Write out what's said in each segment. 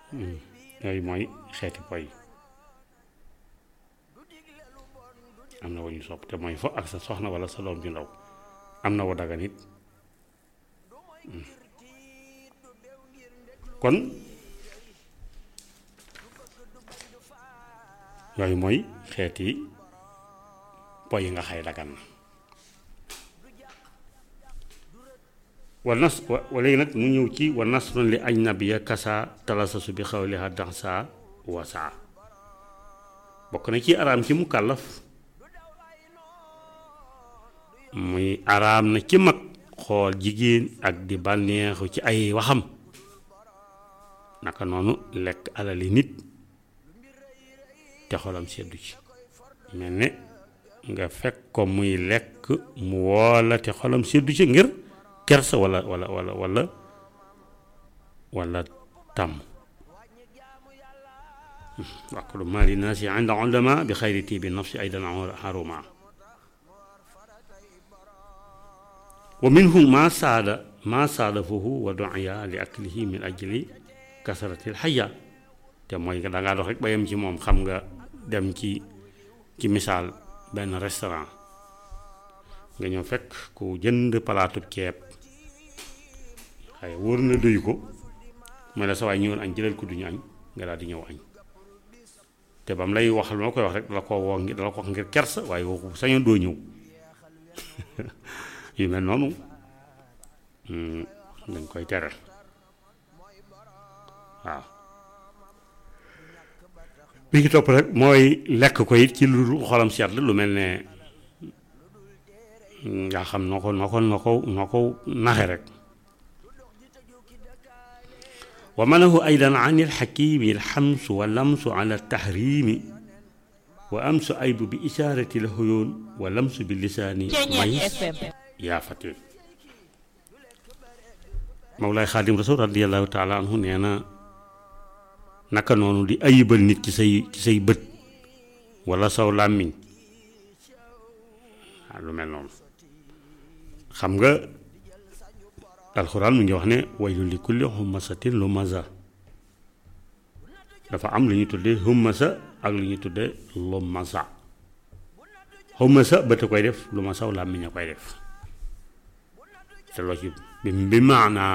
yooyu mooy xeeti poy am na wañu sopp te mooy fo ak sa soxna wala sa doom ju ndaw am na wa dagan it kon yooyu mooy xeeti poy yi nga xay dagan na wa nas wa léegi nag mu ñëw ci wa nasrun li ajnabiya kasa talasasu bi xawliha dansa wasa bokk na ci araam ci mukallaf muy araam na ci mag xool jigéen ak di bànneexu ci ay waxam naka noonu lekk alali nit te xolam seddu ci mel ne nga fekk ko muy lekk mu woola te xolam seddu ci ngir kersa wala tàmm waqlu maali naasi inda ulama bi xayri tiibi nafsi aydan haruma wa minhu ma saadafahu wa du'iya li aklihi min ajli kasratil xaya te mooy da ngaa dox rek ba yem ci moom xam nga dem ci misaal benn restaurant nga ñëw fekk ku jënd palaatub ceeb xëy wóor na doy ko mooy la sa waay ñëwoon añ jëlal ko duñu añ nga daal di ñëw añ te ba mu lay wax lu ma koy wax rek dala ko woo dala ko wax ngir kersa waaye waxu sañoon doo ñëw yu mel noonu dañ koy tere waaw bi ngi topp rek mooy lekk ko it ci lu xolam sedd lu mel ne nga xam noo ko naxe rek wa manahu aydan an ilxakimi alxamsu wa lamsu ala tahrimi wa amsu aybu bi isharati alxuyun wa lamsu bi lisaani may yaa fatin Mawlaay Xaadim Rasul radiyallahu taala anhu nee na naka noonu di ayibal nit ci say bët wala saw làmmiñ waaw lu mel noonu xam nga alxuraan mu ngi wax ne waylun li kulli hummasatin lumaza dafa am lu ñuy tuddee hummasa ak lu ñuy tuddee lumaza hummasa bët a koy def lumasaw làmmiñ a koy def te loo ci bi maanaa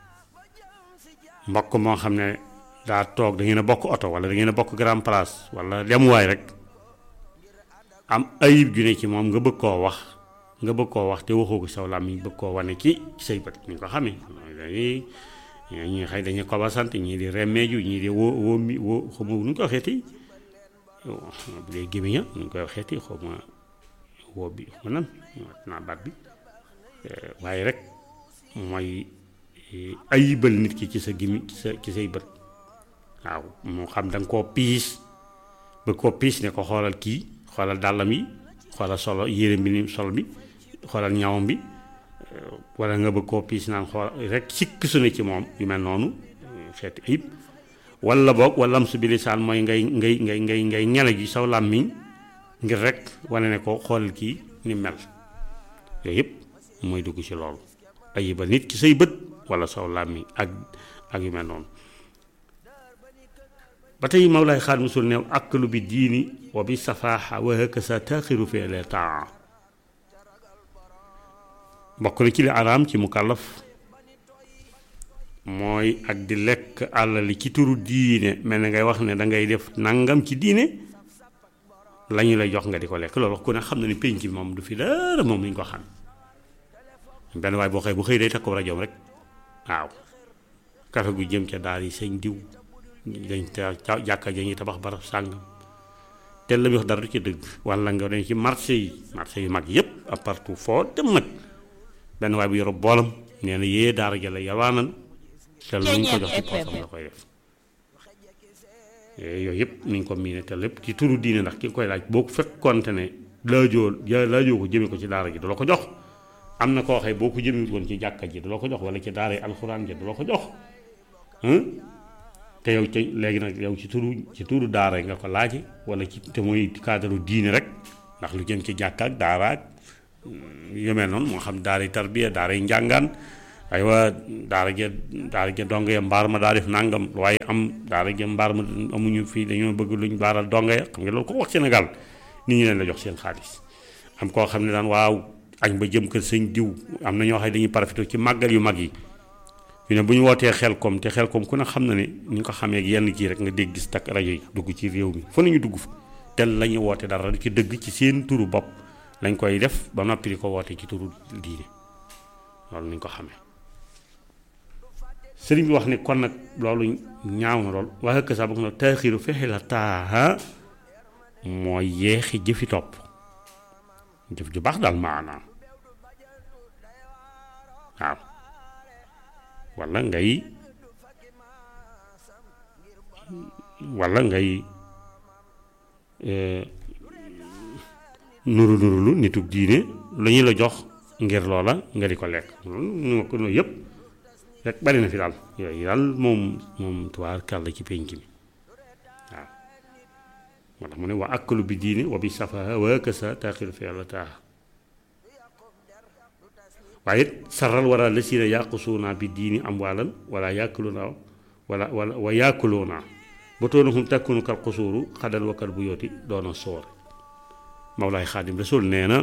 mbokk moo xam ne daa toog da ngeen a bokk oto wala da ngeen a bokk grand place wala demuwaay rek am ayib ju ne ci moom nga bëgg koo wax te waxoo ko saw làmmiñ bëgg koo wane ci say bët ni ko xamee ñi xëy dañuy kobasante ñii di remmeeju ñii di woo xawma nu ñu ko waxeeti bu dee gémmiña nu ñu koy waxeeti xawma woo bi xawma nan naa baat bi waaye rek mooy ayibal nit ki ci sa gimi ci say bët waaw moo xam da nga koo piis ba koo piis ne ko xoolal kii xoolal dàllam yi xoolal solo yére bi ni sol bi xoolal ñawam bi wala nga bëgg koo piis naan xool rek sikk su ne ci moom yu mel noonu xeeti ayib wala boog wala am su bi lisaan mooy ngay ñele ji saw làmmiñ ngir rek wane ne ko xoolal kii ni mel yooyu yëpp mooy dugg ci loolu ayibal nit ki say bët wala saw làmmiñ ak yu mel noonu ba tey Mawlaay Xaadim Rasul neew akalu bi diini wa bi safaaxa wa hakasa taaxiru fi le taa bokk na ci li araam ci mukallaf mooy ak di lekk àllali ci turu diine mel na ngay wax ne dangay def nangam ci diine lañu lay jox nga di ko lekk loolu wax ku ne xam na ni penc bi moom du fi dara moom lañ ko xam benn waay boo xëy bu xëy day takk rajoom rek waaw kafe gu jëm ca daal yi sëñ diw dañ ta jàkka ja ñuy tabax barab sàngam te la muy wax dara du ci dëgg wala nga dañ ci marché yu mag yëpp à partout foo dem nag benn waay bu yoro boolam nee na yee daara ja la yalwaanal te lu ñu ko jox ci poosam la koy def yooyu yëpp niñ ko miine te lépp ci turu diine ndax ki nga koy laaj boo ko fekkoonte ne laajoo ko jëme ko ci daara ji du la ko jox am na koo xëy boo ko jëmee woon ci jàkka ji du la ko jox wala ci daara alxuraan ji du la ko jox te yow ci léegi nag yow ci turu daara nga ko laaje wala ci te mooy cadre diine rek ndax lu jëm ci jàkka ak daara ak yu mel noonu moo xam daara yi tarbiya daara yi njàngaan aywa daara ja donga ya mbaar ma daa def nangam waaye am daara ja mbaar ma amuñu fii dañoo bëgg luñ baaral donga ya xam nga loolu ko wax Sénégal nit ñi leen la jox seen xaalis am koo xam ne daan waaw añ ba jëm kër sëñ diw am na ñoo xam ne dañuy profité ci màggal yu mag yi ñu ne bu ñu wootee Xelkom te Xelkom ku ne xam na ne ni nga ko xamee ak yenn kii rek nga dégg gis takk rajo yi dugg ci réew mi fu nañu dugg fa te la ñu woote dara ci dëgg ci seen turu bopp lañ koy def ba noppi di ko woote ci turu diine loolu ni ñu ko xamee sëriñ bi wax ne kon nag loolu ñaaw na lool waaye que sax bëgg na taaxiru fexe la taaha mooy yeexi jëfi topp jëf ju baax daal maanaam waaw walla ngay nuru lu nituk diine lu ñu la jox ngir loola nga di ko lekk nu ko noonu yëpp rek bari na fi daal yooyu daal moom tuwaar kàlla ci pénc mi waaw moo tax mu ne wa akkalu bi diine wa bi safaha wa kasa taxiru fi yàlla taaha waaye it saral wara la siina yàqusuuna bi diini amwaalan wala yàkkuluna wala wa yàkkuluna ba toonahum takkunu kal xusuuru xadal wakkal bu yooti doona soor Mawlaay Xaadim Rasuul nee na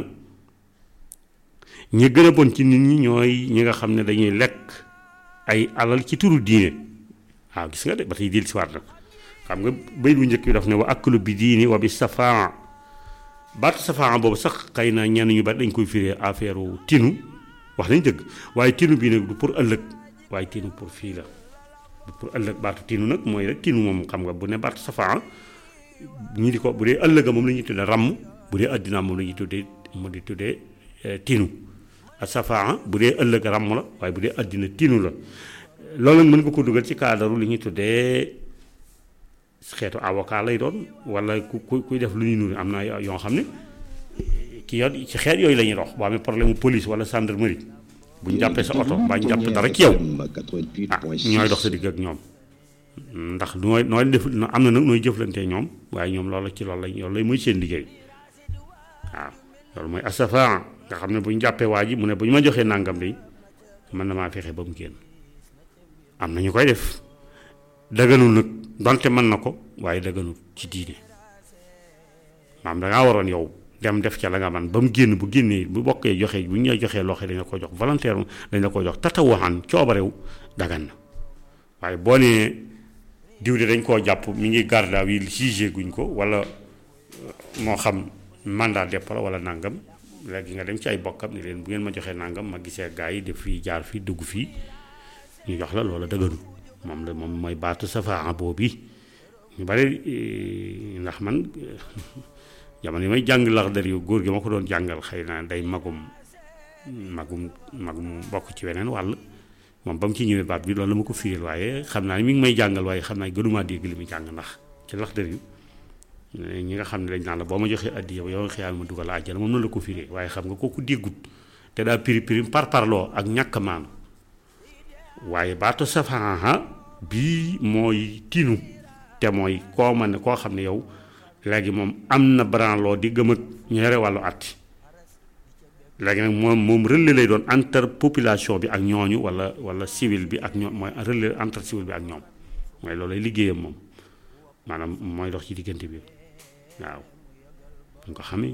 ñi gën a bon ci nit ñi ñooy ñi nga xam ne dañuy lekk ay alal ci turu diine waaw gis nga de ba tey dil si waat nag xam nga bay bu njëkk bi daf ne wa akkalu bi diini wa bi safaa baatu safaa boobu sax xëy na ñenn ñu bari dañ koy firee affaire tinu wax nañ dëgg waaye tinu bii nag du pour ëllëg waaye tinu pour fii la du pour ëllëg baatu tinu nag mooy rek tinu moom xam nga bu ne baatu safaa ñi di ko bu dee ëllëga moom la ñuy tuddee ràmm bu dee addinaa moom la ñuy tuddee mu di tuddee tinu ak safaa bu dee ëllëg ràmm la waaye bu dee addina tinu la loolu nag mën nga ko dugal ci cadre li ñuy tuddee xeetu avocat lay doon wala kuy def lu ñuy nuru am na yoo xam ne ki yor ci xeet yooyu la ñuy dox boo amee problème police wala gendarmerie bu ñu jàppee sa oto mbaa ñu jàpp dara ci yow ñooy dox sa digg ak ñoom ndax nooy def am na nag nooy jëflantee ñoom waaye ñoom loolu ci loolu lay mooy seen liggéey waaw loolu mooy asafaa nga xam ne bu ñu jàppee waa ji mu ne bu ñu ma joxee nàngam de mën na maa fexe ba mu génn am na ñu koy def daganul nag donte mën na ko waaye daganul ci diine maam dangaa waroon yow dem def ca la nga man ba mu génn bu génnee bu bokkee joxe bu ñu joxee loxo dañ la ko jox volontaire dañ la ko jox tatawaxan coobarew dagan na waaye boo nee diw de dañ koo jàpp mi ngi garda wi jugé guñ ko wala moo xam mandat dépôt la wala nangam léegi nga dem ci ay bokkam ni leen bu ngeen ma joxee nangam ma gisee gars yi def fii jaar fii dugg fii ñu jox la loola dëgganul moom mooy baatu safaa boobu ñu bari ndax man jamono yi may jàng laxdar yu góor gi ma ko doon jàngal xëy na day magum bokk ci weneen wàll moom ba mu ci ñëwee baat bi loolu la ma ko firil waaye xam naa ni mi ngi may jàngal waaye xam naa gënumaa dégg li muy jàng ndax ci laxdar yu ñi nga xam ne dañ naan la boo ma joxee addiya ba yow xiyaal ma dugal àjjana moom noonu la ko firee waaye xam nga kooku déggut te daa piri parparloo ak ñàkk maanu waaye baatu safaa bii mooy tinu te mooy koo ma ne koo xam ne yow léegi moom am na branloo di gëm ak ñeere wàllu atti léegi nag moom relais lay doon entre population bi ak ñooñu wala civil bi ak ñoom mooy relais entre civil bi ak ñoom mooy loolu lay liggéeyam moom maanaam mooy dox ci diggante bi waaw buñ ko xamee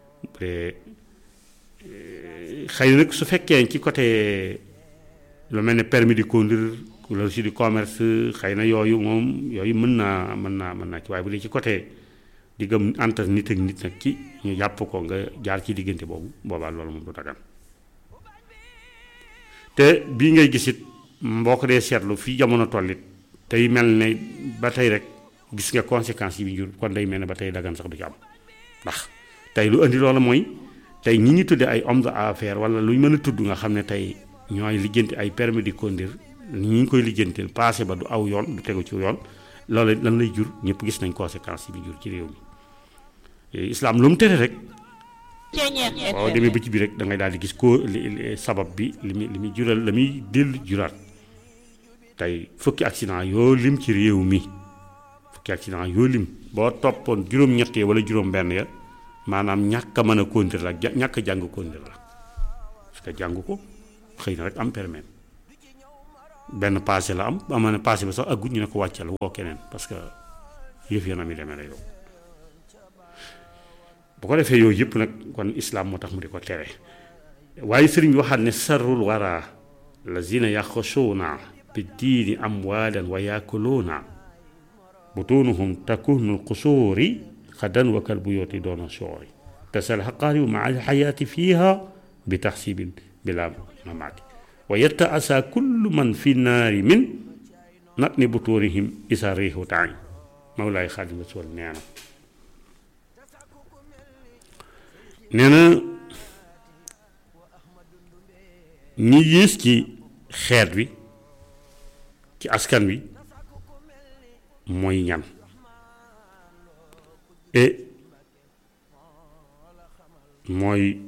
xëy na nag su fekkee ci côté lu mel ne permis de conduire wala aussi du commerce xëy na yooyu mën naa ci waaye bu dee ci côté di gëm entre nit ak nit nag ci ñu jàpp ko nga jaar ci diggante boobu boobaa loolu moom du dagan te bii ngay gisit mboo ko dee seetlu fii jamono tollit tey mel ne ba tey rek gis nga conséquences yi bi jur kon day mel ne ba tey dagan sax du ci am ndax tey lu indi loolu mooy tey ñi ñu tuddee ay hommes d'affaires wala lu ñu mën a tudd nga xam ne tey ñooy lijjanti ay permis de conduire ñi ñu koy lijjanteel passé ba du aw yoon du tegu ci yoon loolu lan lay jur ñëpp gis nañ conséquences yi bi jur ci réew mi islam lu mu tere rek boo demee ba ci biir rek da ngay daal di gis ko sabab bi li muy jural la muy dellu juraat tey fukki accident yoo lim ci réew mi yoo lim boo toppoon juróom-ñett wala juróom-benn ya maanaam ñàkk a mën a conduire la ñàkk a jàng conduire la parce que jàng ko xëy na rek am permis benn passé la am ama ne passé ba sax ak gut ñu ne ko wàccal woo keneen parce que yëf yana mi demee la yow bu ko defee yooyu yëpp nag kon islam moo tax mu di ko tere waaye sëriñ bi waxaat ne sarrul wara lazina yaxshuuna bi diini amwaalan wa yaakuluuna butuunuhum takunu lqusuuri xadan wa kal buyooti doona soori tasal xaqaari maa alxayaati fiiha bi taxsibin bila mamaati wa yataasa kullu man fi naari min natni butuurihim isa riixu taan mawlaay xaadim rasul nee na ñi yées ci xeet wi ci askan wi mooy ñan mooy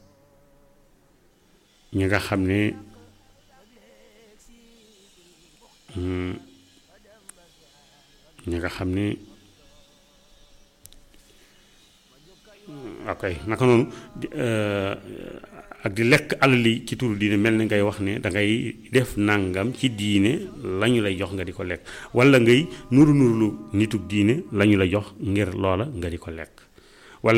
ñi nga xam ne ok naka noonu ak di lekk alali ci turu diine mel ni ngay wax ne da ngay def nangam ci diine lañu lay jox nga di ko lekk wala ngay nuru nurulu nitug diine lañu lay jox ngir loola nga di ko lekk wala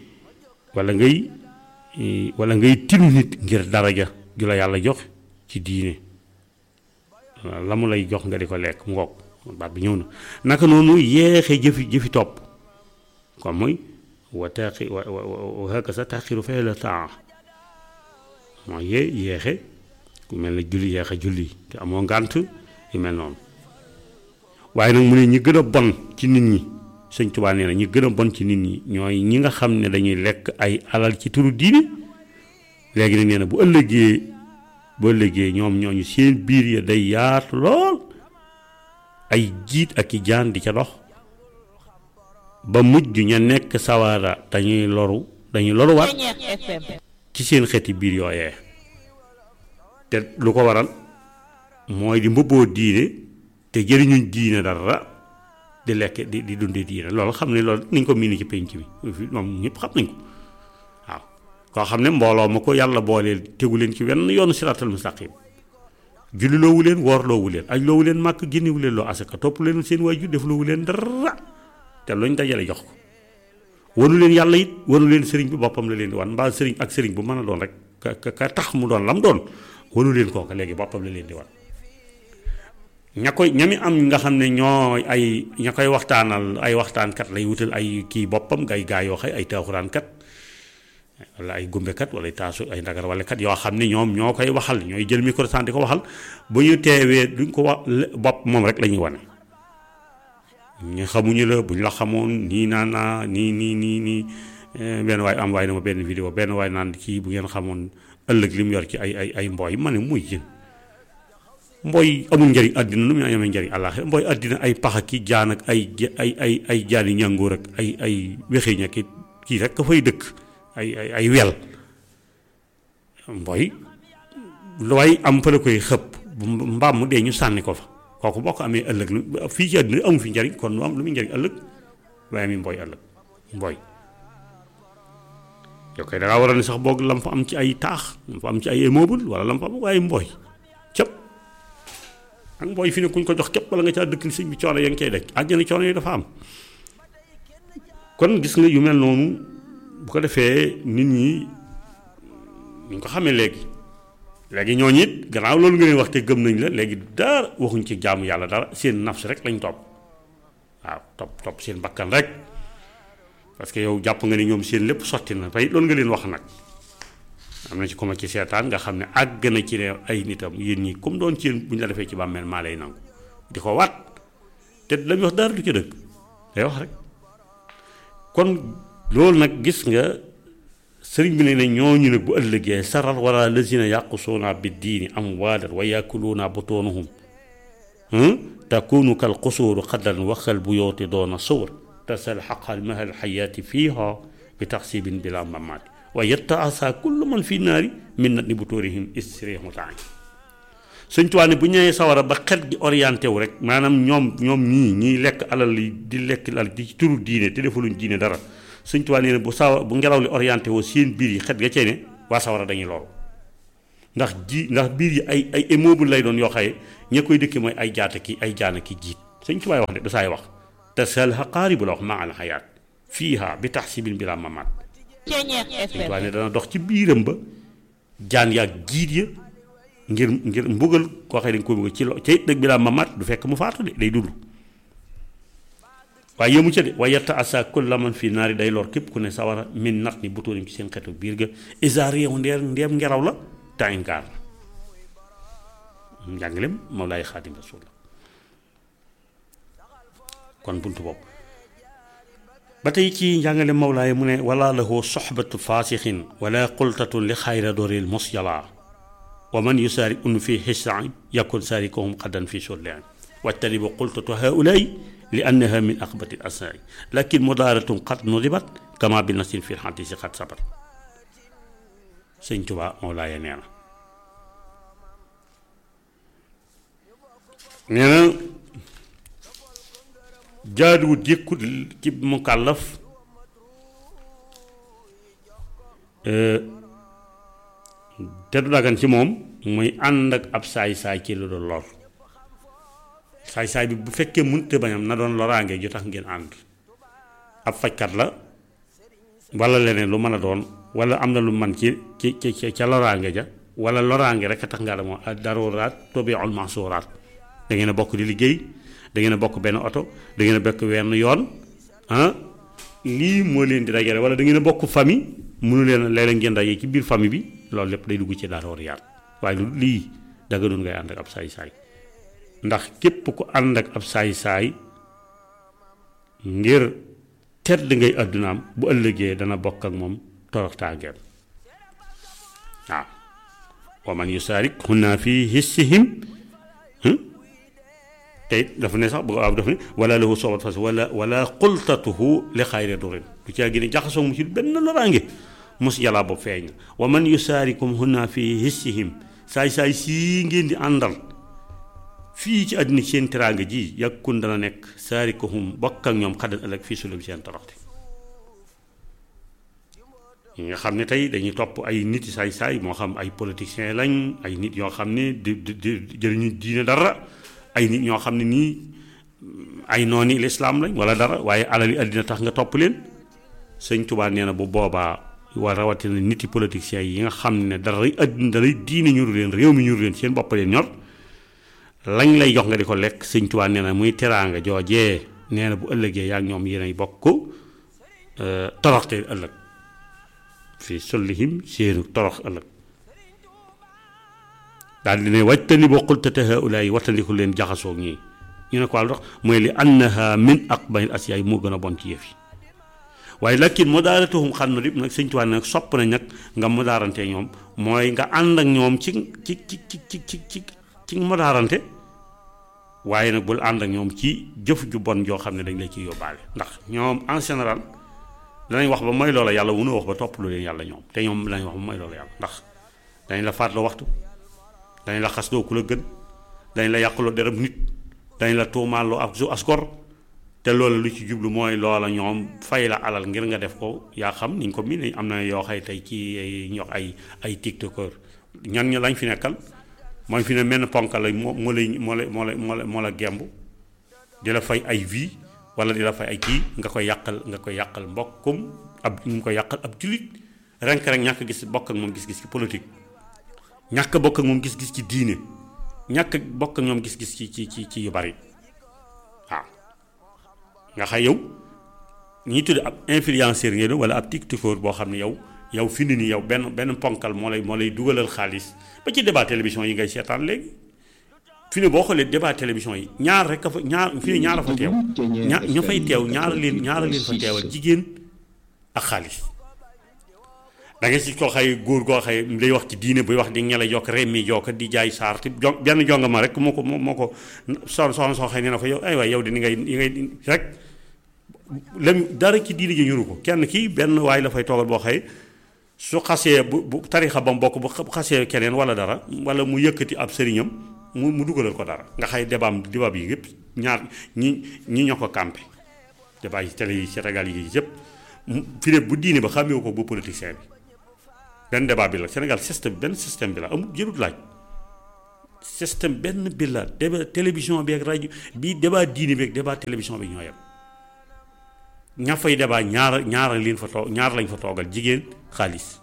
ngay tinu nit ngir daraja ju la yàlla jox ci diine la mu lay jox nga di ko lekk ngoog baat bi ñëw na naka noonu yeexe jëfi topp comme mooy wa hakaza taxiru fee la temps mooy yeexe ku mel ne julli yeexe julli te amoo ngànt yu mel noonu waaye nag mu ne ñi gën a bon ci nit ñi Sëñ Tuubaa nee na ñi gën a bon ci nit ñi ñooy ñi nga xam ne dañuy lekk ay alal ci turu diine léegi nag nee na bu ëllëgee ñoom ñooñu seen biir ya day yaatu lool ay jiit ak i jaan di ca dox ba mujj ña nekk sawara dañuy loruwaat ci seen xeeti biir yooyee te lu ko waral mooy di mbubboo diine te jëriñuñ diine dara di lekk di dundee diine loolu xam ne loolu niñ ko miini ci penc bi moom ñëpp xam nañ ko waaw koo xam ne mbooloo ma ko yàlla booleel tegu leen ci wenn yoonu siraatal mustaqim julli loowu leen woor loowu leen aj loowu leen màkk génnewu leen loo asaka topp leen seen waajur def loowu leen dara te luñ dajale jox ko wanu leen yàlla it wanu leen sëriñ bi boppam la leen di wan mbaa sëriñ bu mën a doon rek ka tax mu doon lam doon wanu leen kooka léegi boppam la leen di wan ñami am nga xam ne ñoo ña koy waxtaanal ay waxtaankat lay wutal ay kii boppam ngay gaa yoo xëy ay taaxuraankat wala ay gumbekat wala ay taasu ay ndagar wala kat yoo xam ne ñoom ñoo koy waxal ñooy jël micro di ko waxal bu ñu teewee duñ ko wax bopp moom rek la ñuy wane ñu xamuñu la buñ la xamoon nii naa nii benn waay am waay na ma benn vidéo benn waay naan kii bu ngeen xamoon ëllëg li mu yor ci ay mbooy ma ne muy jën mbooy amul njëriñ àddina nu mu amee njëriñ àllaaxira mbooy àddina ay pax ak ki jaan ak ay jaani ñàngoor ak ay wexeñ ak kii rek ka fay dëkk ay wel mbooy lu waay am fa la koy xëpp mbaam mu dee ñu sànni ko fa kooku boo ko amee ëllëg fii ci àddina amu fi njëriñ kon lu am lu muy njëriñ ëllëg waaye amee mbooy ëllëg mbooy yow kay da ngaa waroon ne sax boog lam fa am ci ay taax lam fa am ci ay immeuble wala lam fa am waaye mbooy cëpp ak mbooy fi ne kuñ ko jox képp wala nga caa dëkk sëñ bi coono ya nga cay daj àjjana coono yi dafa am kon gis nga yu mel noonu bu ko defee nit ñi ñu ko xamee léegi ñooñu it gannaaw loolu nga leen wax te gëm nañ la léegi dara waxuñ ci jaamu yàlla dara seen nafs rek lañ topp waaw topp seen bakkan rek parce que yow jàpp nga ni ñoom seen lépp sotti na tey loolu nga leen wax nag am na ci kuma ci seetaan nga xam ne àgg na ci ne ay nitam yéen ñi comme doon ci yéen bu ñu la defee ci bàmmeel maa lay nangu di ko waat te lañ wax dara du ci dëgg day wax rek kon loolu nag gis nga sëriñ bi ne ñooñu nag bu ëllëgee saral wala lazina yaqusuuna bi diini amwaalan wa yakuluuna butuunahum takunu kal qusuuri xaddan waxal bu yooti doona suur tasal xaqal mahal xayaati fiiha bi taxsibin bila mamaati wa yataasa kullu man fi naari min natni butuurihim isrihu taan Sëñ Tuubaa ne bu ñëwee sawara ba xel gi orienté wu rek maanaam ñoom ñii lekk alal yi di lekk alal di turu diine te defaluñ diine dara Sëñ Tuubaa nee na bu ngelaw li orienté woo seen biir yi xet ga cee ne waa sawara dañuy loru ndax biir yi ay immeuble lay doon yoo xaye ña koy dëkki mooy ay jaata ki ay jaana ki jiit sëñ Tuubaa wax de du saay wax te sal xaqaaribu la wax maa al xayaat fiiha bi taxsibin bi la mamaat sëñ Tuubaa ne dana dox ci biiram ba jaan yaag jiit ya ngir mbugal koo xëy dañ ko mbugal ci ca it nag bi laa mamaat du fekk mu faatu de day dund waaye yëmu ca de waaye yetta asa kulla man fii naari day lor képp ku ne sawara min nat ni bu tóonim ci seen xetu biir ga isa réew ndeem ngelaw la tainkaar la njàngalem Mawlaay Xaadim Rasuul la kon buntu boobu ba tey ci njàngale Mawlaay mu ne wala lahu soxbatu faasixin wala qultatun li xayra doril musyala wa man yusaari un fi xisaan yakun saarikohum xaddan fi sollean wajtanibu qultatu haulaay li annaha min aqbati l asnaai lakin mudaaratun qad nudibat kama bi nasin fi lxadisi qad sabat sëñ Tuubaa Mawlaay nee na jaaduwut yëkkut ci mukallaf te du dagan ci moom muy ànd ak ab saay-saay ci lu dul lor saay-saay bi bu fekkee mënut a bañam na doon loraange ju tax ngeen ànd ab fajkat la wala leneen lu mën a doon wala am na lu man ci ca loraange ja wala loraange rek a tax ngaa demoo daruraat tobiul mahsuraat da ngeen a bokk di liggéey da ngeen a bokk benn oto da ngeen a bokk wenn yoon lii moo leen di dajale wala da ngeen a bokk famille mënu leen léeg-léeg ngeen dajee ci biir famille bi loolu lépp day dugg ci daruraat waaye lu lii danga doon ngay ànd ak ab saay-saay ndax képp ku ànd ak ab saay-saay ngir tedd ngay àddunaam bu ëllëgee dana bokk ak moom toroxtaangeem waaw wa man yusaarik hunna fi hissihim tey dafa ne sax bu waaw dafa ne wala lahu sobat fas wala xultatuhu li xayri durin du caa gën a jaxasoo mu ci benn loraange mos yàllaa boobu feeñ na wa man yusaarikum hunna fi hissihim saay-saay sii ngeen di àndal fii ci àddina seen teraanga ji yàkkun dana nekk saarikohum bokk ak ñoom xaddan ëllëg fii sulum seen toroxte ñi nga xam ne tey dañuy topp ay nit yi saay-saay moo xam ay politiciens lañ ay nit yoo xam ne di jëriñu diine dara ay nit ñoo xam ne nii ay nooni lislaam lañ wala dara waaye alal yi àddina tax nga topp leen sëñ Tuubaa nee na bu boobaa war rawatina nit yi politiciens yi nga xam ne dara àddina dara diine ñuru leen réew mi ñuru leen seen bopp leen ñor lañ lay jox nga di ko lekk sëñ Tuubaa nee na muy teraanga joojee nee na bu ëllëgee yaa ngi ñoom yéenay bokk toroxte ëllëg fii sullihim seenu torox ëllëg daal di ne wajtani boo qultata haulaay wattandiku leen jaxasoo ñii ñu ne ko wàllu tax mooy li annaha min aqbahi asiyaay moo gën a bon ci yëf yi waaye lakin mudaaratuhum xam na nag sëñ Tuubaa nag sopp nañ nag nga mudaarante ñoom mooy nga ànd ak ñoom ci mudaarante waaye nag bul ànd ak ñoom ci jëf ju bon joo xam ne dañ la ciy yóbbaale ndax ñoom en général danañ wax ba mooy loola yàlla wunu wax ba topp lu leen yàlla ñoom te ñoom danañ wax ba mooy loola yàlla ndax dañ la faatloo waxtu dañ la xas loo ku la gën dañ la yàqloo derab nit dañ la tuumaaloo ak su asgor te loolu lu ci jublu mooy loola ñoom fay la alal ngir nga def ko yaa xam niñ ko miin am na yoo xay tey ci ñox ay tiktokeur ñan ñi lañ fi nekkal mooy fi ne menn ponkal la moo la gemb di la fay ay vie wala di la fay ay kii nga koy yàqal mbokkum ñu koy yàqal ab jullit renk rek ñàkk gis bokk ak moom gis-gis ci politique ñàkk bokk ak moom gis-gis ci diine ñàkk bokk ak ñoom gis-gis ci yu bari waaw nga xay yow ñi tudd ab influenceur ngeen wala ab tiktokeur boo xam ne yow fi ni nii yow benn ponkal moo lay dugalal xaalis ba ci débat télévision yi ngay seetaan léegi fi ne boo xoolee débat télévision yi ñaar rek a fa ñaar a fa teew ña fay teew ñaara leen fa teewal jigéen ak xaalis da nga si koo xëy góor goo xëy day wax ci diine buy wax di ñele jokk remmi jokk di jaay saar te benn jonga ma rek moo ko soxna soo xëy nee na ko yow ay waay yow di ni ngay rek lam dara ci diine ji ñuru ko kenn kii benn waay la fay toogal boo xëy su xasee bu tarixa ba mu bokk bu xasee keneen wala dara wala mu yëkkati ab sëriñam mu dugalal ko dara nga xëy débat yi yëpp ñaar ñi ñoo ko campé débat yi télé yi Sénégal yi yëpp fi ne bu diine ba xàmmeewu ko bu politicien bi benn débat bi la Sénégal benn système bi la amul jërut laaj système benn bi la débat télévision bi ak rajo bii débat diine bi ak débat télévision bi ñoo yem ña fay débat ñaar lañ fa toogal jigéen xaalis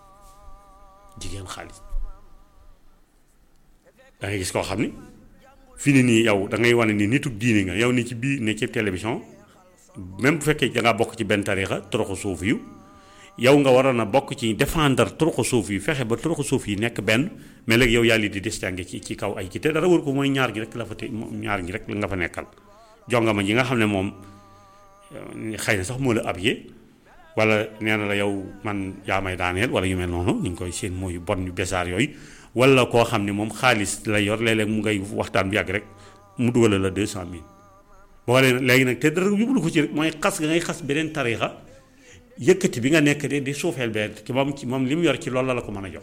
da ngay gis koo xam ni fi ni nii yow da ngay wane ni nitu diine nga yow ni ci biir ne ci télévision même bu fekkee da ngaa bokk ci benn tariixa toroxu suuf yu yow nga waroon a bokk ci défendre toroxu suuf yi fexe ba toroxu suuf yi nekk benn mais léegi yow yàlla di distingué ci kaw ay ci te dara war ko mooy ñaar ñi rek la nga fa nekkal jongama ji nga xam ne moom xëy na sax moo la abiyee wala nee na la yow man yaa may daaneel wala yu mel noonu ñu ngi koy seen mooy bon yu besaar yooyu wala koo xam ne moom xaalis la yor léeg-léeg mu ngay waxtaan bu yàgg rek mu dugal la 200,000 boo léegi nag te dara yóbbu ko ci rek mooy xas nga ngay xas beneen tariixa yëkkati bi nga nekk di suufeel benn ci moom li mu yor ci loolu la ko mën a jox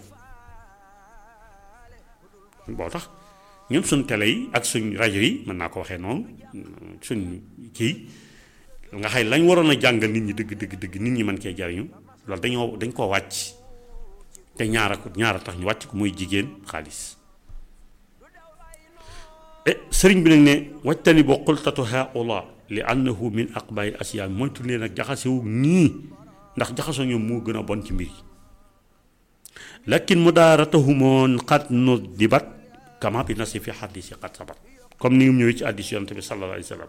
boo tax ñun suñ télé yi ak suñ rajo yi mën naa ko waxee noonu suñ kii nga xëy lañ waroon a jàngal nit ñi dëgg nit ñi mën cee jariñu loolu dañ koo wàcc te ñaara tax ñu wàcc ko muy jigéen xaalis sëriñ bi nag ne wajtani boo xultatu haula li annahu min aqbail asiya moytu leen ak jaxasewu nii ndax jaxasoo ñoom moo gën a bon ci mbir yi lakin mudaaratahumoon xat no dibat kama bi nasi fi xadisi xat sabat comme ni mu ñëwee ci hadiis Yonent bi sallallahu alayhi wa sallam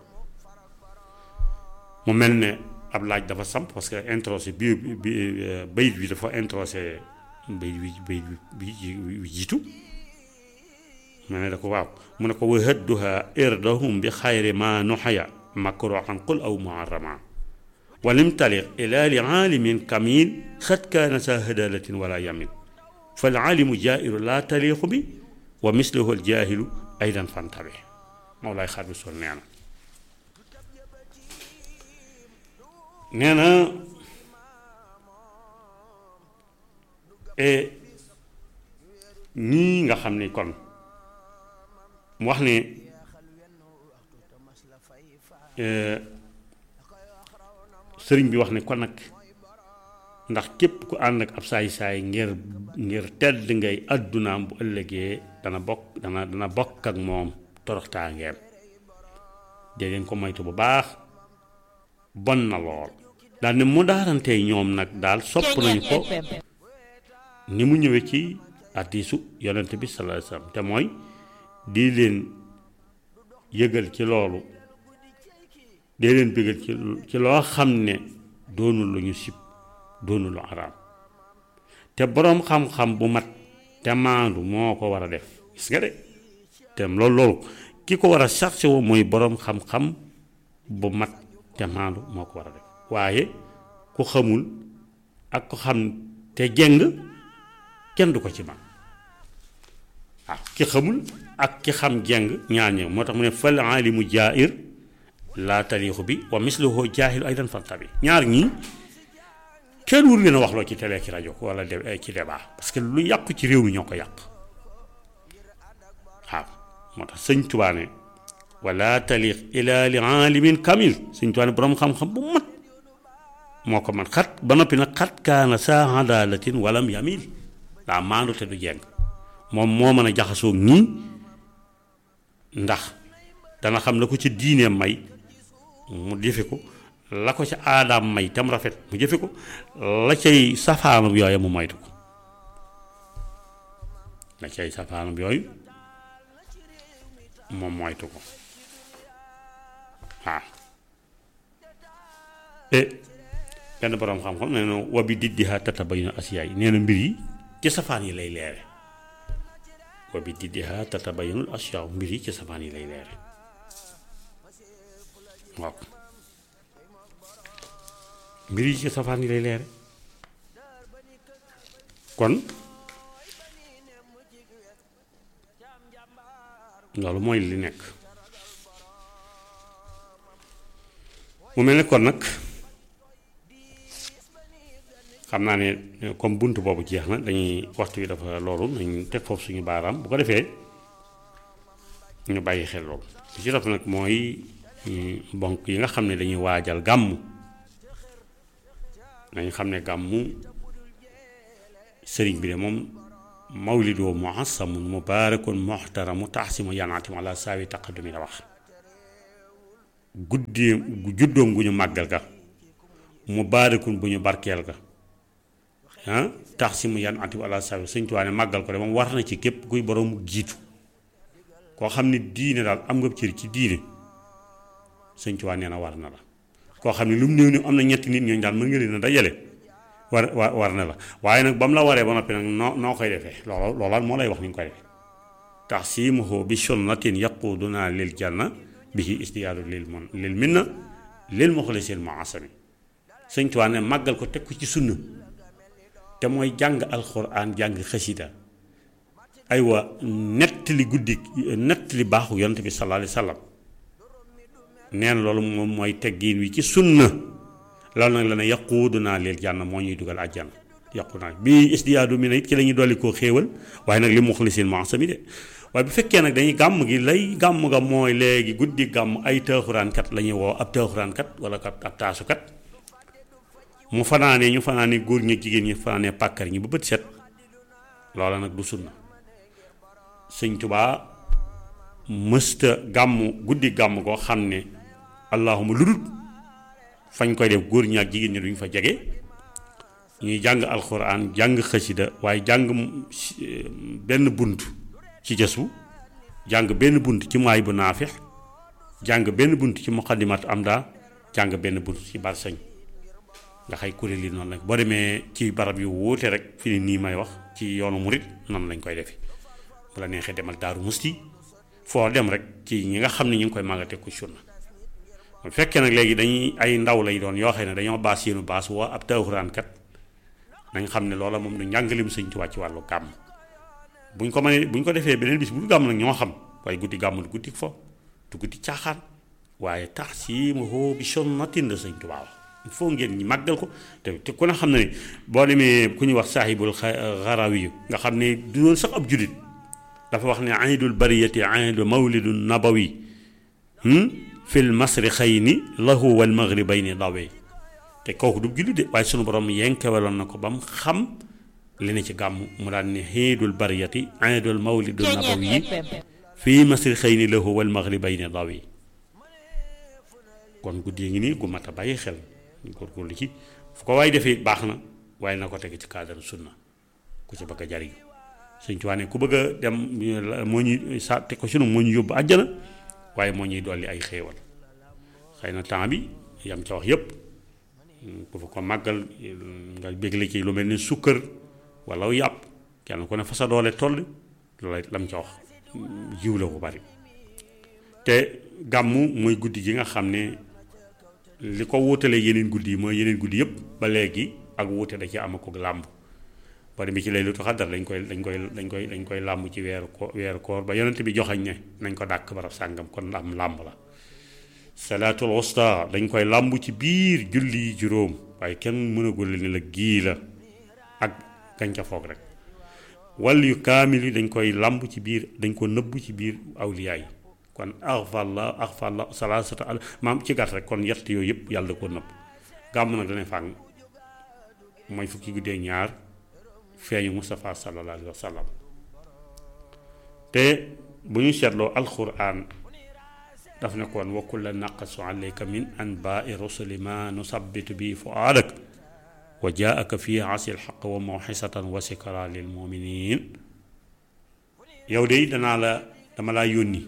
mu mel ne ab laaj dafa samp parce que introsé bayit bi dafa introsé bayit bi jiitu mu ne da ko waaw mu ne ko wa hadduha irdahum bi xayri ma nuxaya makruhan qul aw muharrama walim taliq ila li aalimin kamil xat kaana sa hadalatin wala yamin fal aalimu jairu la taliqu bi wa mislahu al jaahilu aydan fantabe Mawlaay Xaadimu Rasuul nee na ñii nga xam ni kon mu wax ne sëriñ bi wax ne kon nag ndax képp ku ànd ak ab saay-saay ngir tedd ngay àddunaam bu ëllëgee dana bokk ak moom toroxtaangeem dee leen ko moytu bu baax bon na lool daal ne mu daarantee ñoom nag daal sopp nañu ko ni mu ñëwee ci hadiisu yonent bi sallallahu alayhi wasallam te mooy di leen yëgal ci loolu dee leen bëggal ci loo xam ne doonul lu ñu sib doonul lu araam te boroom xam-xam bu mat te maandu moo ko war a def gis nga de te loolu ki ko war a cherché woo mooy boroom xam-xam bu mat te maandu moo ko war a def waaye ku xamul ak ko xam te jeng kenn du ko ci man waaw ki xamul ak ki xam jeng ñaar ñëw moo tax mu ne fal aalimu jaa'ir laa taliixu bi wa misluhu jaahilu aydan fantabi ñaar ñii kenn wur leen a wax loo ci télé ci rajo wala ci débat parce que lu yàqu ci réew mi ñoo ko yàq waaw moo tax sëñ Tuubaa ne wala taliix ila li aalimin kamil sëñ Tuubaa ne boroom xam-xam bu mat moo ko man xat ba noppi nag xat kaana saa adalatin walam yamil daa maandu te du jeng moom moo mën a jaxasoo ñii ndax dana xam la ko ci diineem may mu jëfe ko la ko ca aadaam may tam rafet mu jëfe ko la cay safaanam yooyu mu moytu ko la cay safaanam yooyu moom moytu ko waaw benn boroom xam-xam nee na wa bi diddiha tatabayyanu asiyaay nee na mbir yi ci safaan yi lay leere wa bi diddiha tatabayyanu asiyaay mbir yi ci safaan yi lay leere waaw mbir yi ci safaan yi lay leere kon loolu mooy li nekk mu mel ne kon nag xam naa ne comme bunt boobu jeex na dañuy waxtu wi dafa loolu nañ teg foofu suñu baaraam bu ko defee ñu bàyyi xel loolu li ci def nag mooy bonk yi nga xam ne dañuy waajal gàmmu nañ xam ne gàmmu sëriñ bi de moom mawlidoo muassamun mubaarakun muhtaramu taxsimu yanaatim ala saawi taqaddumi la wax guddi juddoom gu ñu màggal ga mubaarakun bu ñu barkeel ga taxsimu yanaatim ala saawi Sëñ Tuubaa ne màggal ko de moom war na ci képp kuy borom jiitu koo xam ne diine daal am nga cër ci diine Sëñ Tuubaa nee na war na la koo xam ne lu mu néew néew am na ñetti nit ñooñu daal mën nga leen a dajale war na la waaye nag ba mu la waree ba noppi nag noo koy defee loolaal moo lay wax ni nga koy defee taxsimuhu bi sunnatin yaquduna lil janna bihi istiyaadu lil minna lil muxlisil muasami Sëñ Tuubaa ne màggal ko teg ko ci sunna te mooy jàng alxuraan jàng xasida aywa nettali guddi nettali baaxu yonent bi sallallahu alayhi wa sallam neen loolu moom mooy teggiin wi ci sunna loolu nag la ne yaquudunaa lil janna moo ñuy dugal àjjana yaquudunaa bii isdiyaadu mi ne it ci la ñuy dolli koo xéewal waaye nag li muxlisin muasami de waaye bu fekkee nag dañuy gàmm gi lay gàmm ga mooy léegi guddi gàmm ay taaxuraankat la ñuy woo ab taaxuraankat wala ab taasukat mu fanaanee ñu fanaanee góor ñi jigéen ñi fanaanee pàkkar ñi ba bët set loola nag du sunna Sëñ Tuubaa mësta gàmm guddi gàmm koo xam ne allahuma lu dul fañ koy def góor ñi ak jigéen ñi duñ fa jege ñuy jàng alxuraan jàng xasida waaye jàng benn bunt ci jësu jàng benn bunt ci maay bu naafix jàng benn bunt ci muqaddimat amda jàng benn bunt ci barsañ nga xay kuréel yi noonu lañ boo demee ci barab yu wuute rek fi ni nii may wax ci yoonu murit noonu lañ koy defe bu la neexee demal Daaru Musti foo dem rek ci ñi nga xam ne ñu ngi koy màggate ku sunna bu fekkee nag léegi dañuy ay ndaw lay doon yoo xam ne dañoo baas yéenu baas woo ab taaxuraankat nañ xam ne loola moom du njàngaleem Sëñ Tuubaa ci wàllu gàmm buñ ko mënee buñ ko defee beneen bis bu du gàmm nag ñoo xam waaye guddi gàmm du guddi fo du guddi caaxaan waaye taxsimuhu bi sunnatin la Sëñ Tuubaa wax il faut ngeen ñi màggal ko te ku ne xam ne boo demee ku ñuy wax saahibul xarawi yu nga xam ne du doon sax ab julit dafa wax ne aidul bariyati aidu mawlidun nabawi fil masrixayni lahu wal maghribayni dawe te kooku du jullit de waaye sunu borom yenkeweloon na ko ba mu xam li ne ci gàmm mu daan ne aidul bariyati aidul mawlidun nabawi fii masrixayni lahu wal maghribayni dawe kon guddi ngi nii gu mat a bàyyi xel góorgóorlu ci fu ko waaye defee baax na waaye na ko teg ci cadre sunna ku ci bëgg a jariñ Sëñ Tuubaa ne ku bëgg a dem moo ñuy sa teg ko sunu moo ñu yóbbu àjjana waaye moo ñuy dolli ay xéewal xëy na temps bi yam ca wax yépp ku fa ko màggal nga bégle ci lu mel ni sukkër wala yàpp kenn ku ne fa sa doole toll loolu lam ca wax jiw la ko bari te gàmmu mooy guddi gi nga xam ne li ko wuutalee yeneen guddi yi mooy yeneen guddi yëpp ba léegi ak wuute da ci am ko làmb boo demee ci Laylatul Qadr dañ koy làmb ci weeru koor ba yonent bi joxañ ne nañ ko dàkk barab sàngam kon am làmb la salaatul wusta dañ koy làmb ci biir julli yi juróom waaye kenn mënagul ni la gii la ak gañ ca foog rek wàll yu kaamil yi dañ koy làmb ci biir dañ ko nëbb ci biir awliyaa yi kon axfalla salaasata al maam ci gàtt rek kon yett yooyu yëpp yàlla da koo nëbb gàmm nag dana fàng mooy fukki guddee ñaar feeñu Mustafa sallallahu alayhi wa sallam te bu ñu seetloo alquran daf ne koon wa kulla naqasu alayka min anbaai rusuli ma nusabbitu bi fuaadak wa jaaka fi asil xaq wa mawxisatan wa sikra lil muminin yow de dama laa yónni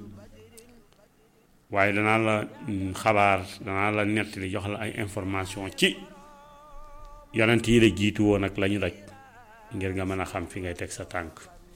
waaye danaa la xabaar danaa la nettali jox la ay information ci yonent yi la jiitu woon ak la ñu daj ngir nga mën a xam fi ngay teg sa tànk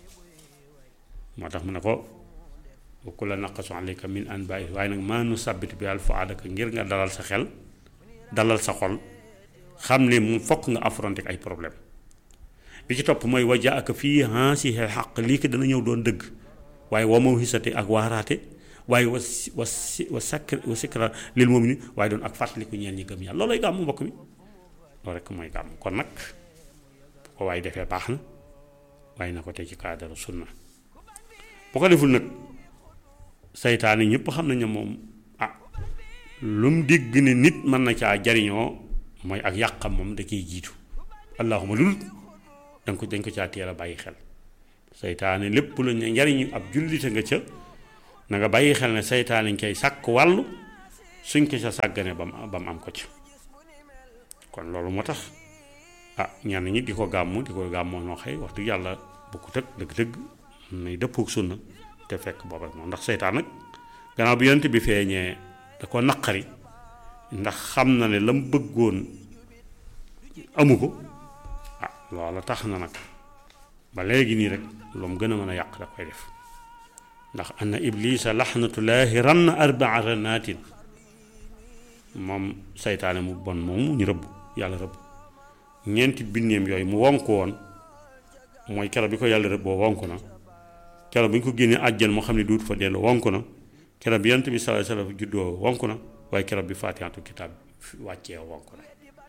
moo tax mu ne ko wa kulla naqasu alayka min anba'i waaye nag maa nu sabbit bi al fuadaka ngir nga dalal sa xel dalal sa xol xam ne mu fokk nga affronter ay problème bi ci topp mooy wajaaka fii haasihi xaq lii ko dana ñëw doon dëgg waaye wa mawhisati ak waaraate waaye wa sikra lil mu'minin waaye doon ak fàttaliku ñeel ñi gëm yàlla loolay gàmmu mbokk mi loolu rek mooy gàmm kon nag bu ko waaye defee baax na waaye na ko tey ci cadre sunna bu ko deful nag saytaane ñëpp xam nañ ne moom lu mu dégg ne nit mën na caa jariñoo mooy ak yàqam moom da koy jiitu allahuma lul dañ ko caa teel a bàyyi xel seytaane lépp lu ne njariñu ab jullite nga ca na nga bàyyi xel ne seytaane ñu koy sàkk wàllu suñ ko ca sàggane ba mu am ko ca kon loolu moo tax ñenn ñi di ko gàmmoo noo xëy wax dëgg yàlla bokkut ak dëgg-dëgg nay dëppook sunna te fekk booba moom ndax seytaan nag gannaaw bi yonent bi feeñee da ko naqari ndax xam na ne la mu bëggoon amu ko loola tax na nag ba léegi nii rek lu mu gën a mën a yàq da koy def ndax anna iblisa laxnatullaahi rann arbaa ranaatin moom seytaane mu bon moomu ñu rëbb yàlla rëbb ñeenti binneem yooyu mu wonk woon mooy keroog bi ko yàlla rëbb boo wonk na keroog bi ñu ko génnee àjjan moo xam ne duut fa dellu wonk na keroog bi yonent bi sallallaahu alayhi wa sallam juddoo wonk na waaye keroog bi faatihatul kitaab wàccee wonk na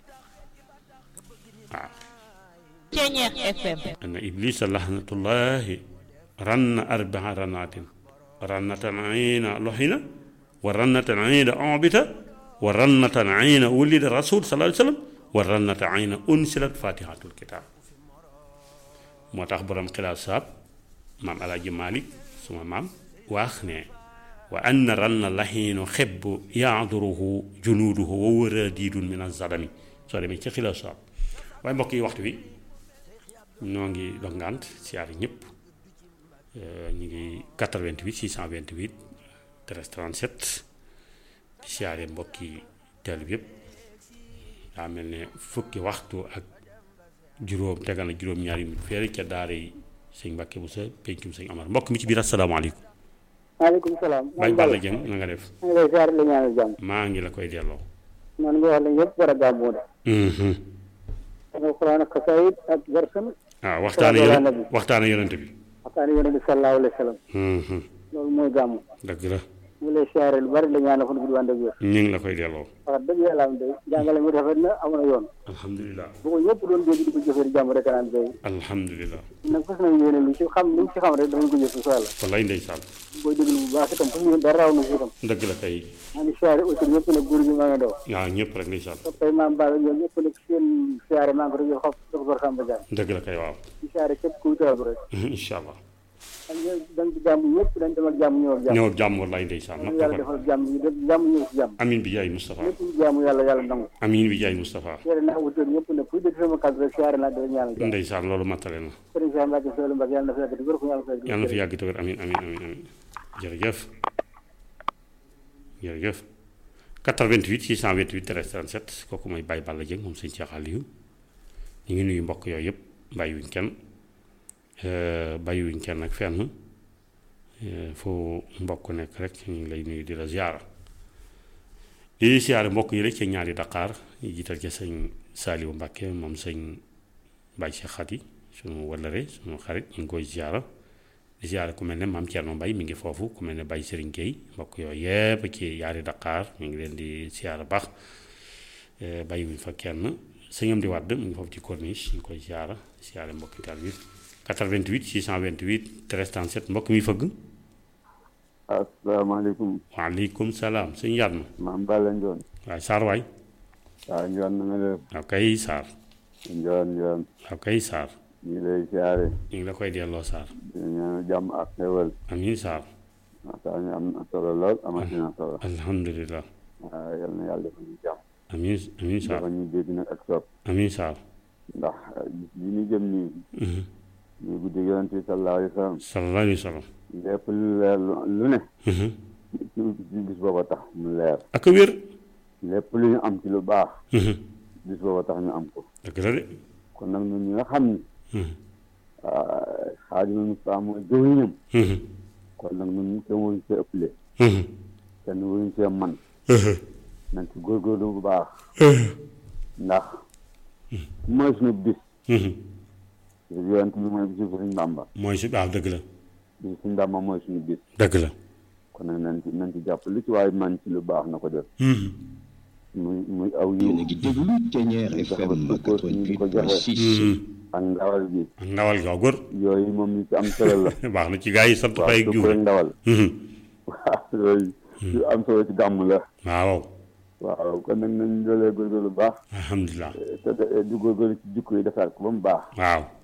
waaw Ceeñeex FM anna iblisa laxnatullaahi ranna arbaa ranaatin rannatan ayna loxina wa rannatan ayna obita wa rannatan ayna wulida rasul sallallahu alayhi wa sallam wa rannatan ayna unsilat fatihatul kitab moo tax borom xilaas saab maam alaaji Malik suma maam wax ne wa anna ranna laxiinu xebbu yaaduruhu junuuduhu wa waraadiidun min azadami soo demee ci xilaas saab waaye mbokk yi waxtu wi ñoo ngi dox ngànt siyaare ñëpp ñu ngi 88 628 13 37 di siyaare mbokki teel bi yëpp daa mel ne fukki waxtu ak juróom tegal na juróom-ñaari minute feere ca daara yi sëñ Mbàkke bu sa pencum sëñ Amar mbokk mi ci biir asalaamaaleykum. maaleykum salaam. Baye Balla Dieng na nga def. maa ngi lay siyaare la ñaanal jàmm. maa ngi la koy delloo. man nga wax la ñëpp war a gàmmoo de. alxuraan ak xasaayid ak versen. waxtaane yonent bi. waxtaane yonent bi sallallahu alayhi wa sallam. loolu mooy gàmmu. dëgg la. mu lay siyaare lu bari la ñaanal fan gudd ànd ak wér. ñu ngi la koy delloo. wax dëgg yàlla am day jàngale mi rafet na amoon na yoon. alhamdulilah. bu ko ñëpp doon dégg di ko jëfee jàmm rek naan day. alhamdulilah. nag fas nañu yéene lu ci xam rek damañ ko jëf incha allah. wallaay ndeysaan. booy déglu bu baax itam fas ñu dara raw na si itam. dëgg la kay. maa ngi siyaare aussi ñëpp nag góor gi maa ngi daw. waaw ñëpp rek ndeysaan. soppay maam Balla ñoom ñëpp nag seen siyaare maa ngi ko doon jox docteur Samba Diagne. dëgg la kay waaw. di siyaare képp kuy toogu rek. incha allah. ak ñoom dañ ci jàmm ñëpp dañ dem ak jàmm ñëw ak jàmm. ñëw ak jàmm wallaay ndeysaan. yàlla defal jàmm ñu def jàmm ñëw si jàmm. amin bi jaay Moustapha. lépp ñu jàmm yàlla nangu. amin bi jaay Moustapha. siyaare naa wutoon ñëpp nag kuy dégg sama kàddu rek siyaare naa dara ñaanal jàmm. ndeysaan loolu mattale na. sëriñ Cheikh Mbacke Sow Mbacke yàlla na fi yàgg di wér ko yàlla na fi yàgg te wér amin jërëjëf 88 628 13 37 kooku mooy Baye Balla Dieng moom sëñ Cheikh Aliou ñu ngi nuyu mbokk yooyu yëpp bàyyiwuñ kenn ak fenn fu mbokk nekk rek ñu ngi lay nuyu di la ziara di ziare mbokk yi rek ci ñaari Dakar ñu jiital ci sëñ Saliou Mbacke moom sëñ Baye Cheikh Khady sunu wallare sunu xarit ñu ngi koy ziara di ziare ku mel ne maam Thierno Mbaye mi ngi foofu ku mel ne Baye Serigne Gueye mbokk yooyu yëpp ci ñaari Dakar ñu ngi leen di ziara baax bàyyiwuñ fa kenn sëñam di wàdd mu ngi foofu ci corniche ñu ngi koy ziara mbokki taal bi 88 628 13 37 mbokk mi fëgg. asalaamaaleykum. waaleykum salaam sëñ Yatma. maam Balla Ndione. waaye Sarr waay. waaw Ndione na nga def. waaw kay Sarr. Ndione. waaw kay Sarr. ñu ngi lay siyaare. ñu ngi la koy delloo Sarr. di ñaan jàmm ak xewal. amiin Sarr. waxtaan wi am na solo lool amati na solo. alhamdulilah. waaw yal na yàlla defal ñu jàmm. amiin Sarr dafa ñu dégg nag ak sopp. amiin Sarr. ndax li ñu jëm nii. ñu guddi yonent bi sallallahu alayhi wa sallam. sallallahu alayhi wa sallam. lépp lu leer lu ne. ci bis booba tax mu leer. ak wér. lépp lu ñu am ci lu baax. bis booba tax ñu am ko. dëgg la de. kon nag ñun ñi nga xam ni. Xaadimal Mustafaa mooy jëwriñam. kon nag ñun kenn waruñu see ëppale. kenn waruñu see man. nañ ci góorgóorlu bu baax. ndax mooy suñu bis. yonent bi mooy bisu Sëriñ Bàmba. mooy si waaw dëgg la. bisu Sëriñ Bàmba mooy suñu bis. dëgg la. kon nag nañ ci jàpp lu ci waaye man ci lu baax na ko def. muy aw yiw. yéen a ngi déglu Thiéniere FM 88.6. ak ndawal gi. ak ndawal gi waaw góor. yooyu moom ñu ci am solo la. baax na ci gaa yi sant fay ak jiw waaw ndawal. waaw yooyu. yu am solo ci gàmm la. waaw kon nag nañ doolee góorgóorlu bu baax. alhamdulilah. te di góorgóorlu ci jikko yi defaat ko ba mu baax. waaw.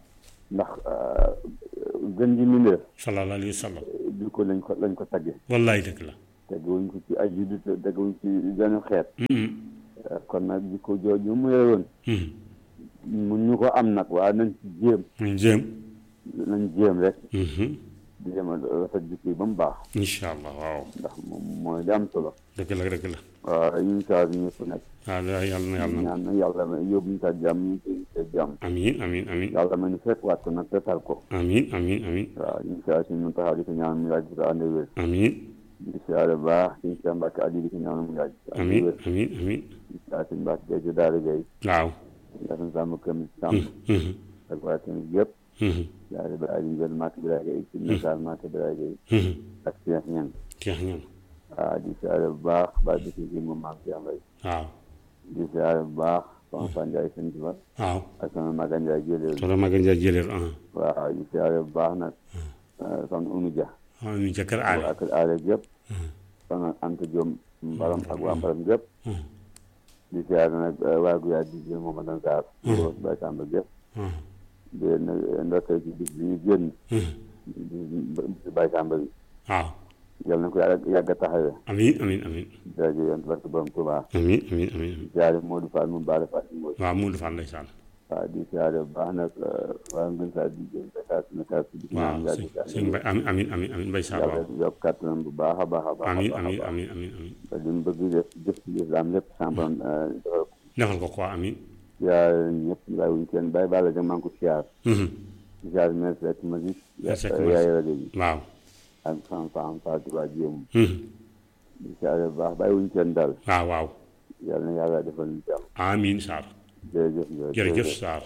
ndax gën ji mindee sallallahu alayhi wa sallam bi ko lañ ko tagge wallaay dëgg la teguwuñ ko ci ay juddit teguwuñ ci benn xeet kon nag bi ko jooju mu yore woon mun ñu ko am nag waaye nañ ci nañ jéem rek di jéem a rafet jikko yi ba mu baax incha allah waaw ndax moom mooy li am solo dëgg la waaw ñu saa ñëpp nekk waaw yàlla na ñaan na yàlla yóbbu ñu sa jàmm ñu sa jàmm amiin yàlla ma ñu fekk waat ko nag tetal ko amiin waaw ñu saa si ñu taxaw di ko ñaan mu yàgg di ko ànd wér amiin di siyaare baax ñu sa Mbàkke Aliou di ko ñaan mu yàgg amiin di saa si Mbàkke Gay ci daara Gay waaw yasan sàmm këm sàmm ak waa tamit yëpp siyaare ba Aliou Ngel Màkk Biraay Gay ci Nakaar Màkk Biraay Gay ak Cheikh Ñang waaw di siyaare bu baax ba di ko gi moom maam Cheikh Mbay waaw di siyaare bu baax soxna Fa Njaay sëñ Tuba waaw ak sama Maga Njaay jëleer waaw di siyaare bu baax nag soxna Unu Dia waaw ñu ca kër aale ak kër aale gépp soxna Anta Diom Mbaram ak waa Mbaram gépp di siyaare nag waa Guyaat di jël moom Madan Sarr Baye Samba gépp di ndokkee ci bis bi ñu génn di Baye Samba bi waaw yal na ko yàgg a taxawee amiin jërëjëf yéen barke borom Tuubaa amiin siyaare Modou Fall mu baale Fall Mbodj waaw Modou Fall ndeysaan waaw di siyaare bu baax nag waa ngën saa di jël Dakar di waaw sëñ Mbay amiin Mbay Sarr waaw yokk kattanam bu baax a baax amiin te li mu bëgg def jëf ci lislaam lépp sàmbaram defal ko quoi amiin siyaare ñëpp bàyyi wuñ kenn bàyyi bàlla ja maa ngi ko siyaar siyaare merci ak magis yaay rajo bi waaw ak fan Fatou Ba jéem di siyaare bu baax bàyyi wuñ kenn daal waaw yàlla na yàlla defal ñu jàmm amiin Sarr jërëjëf Sarr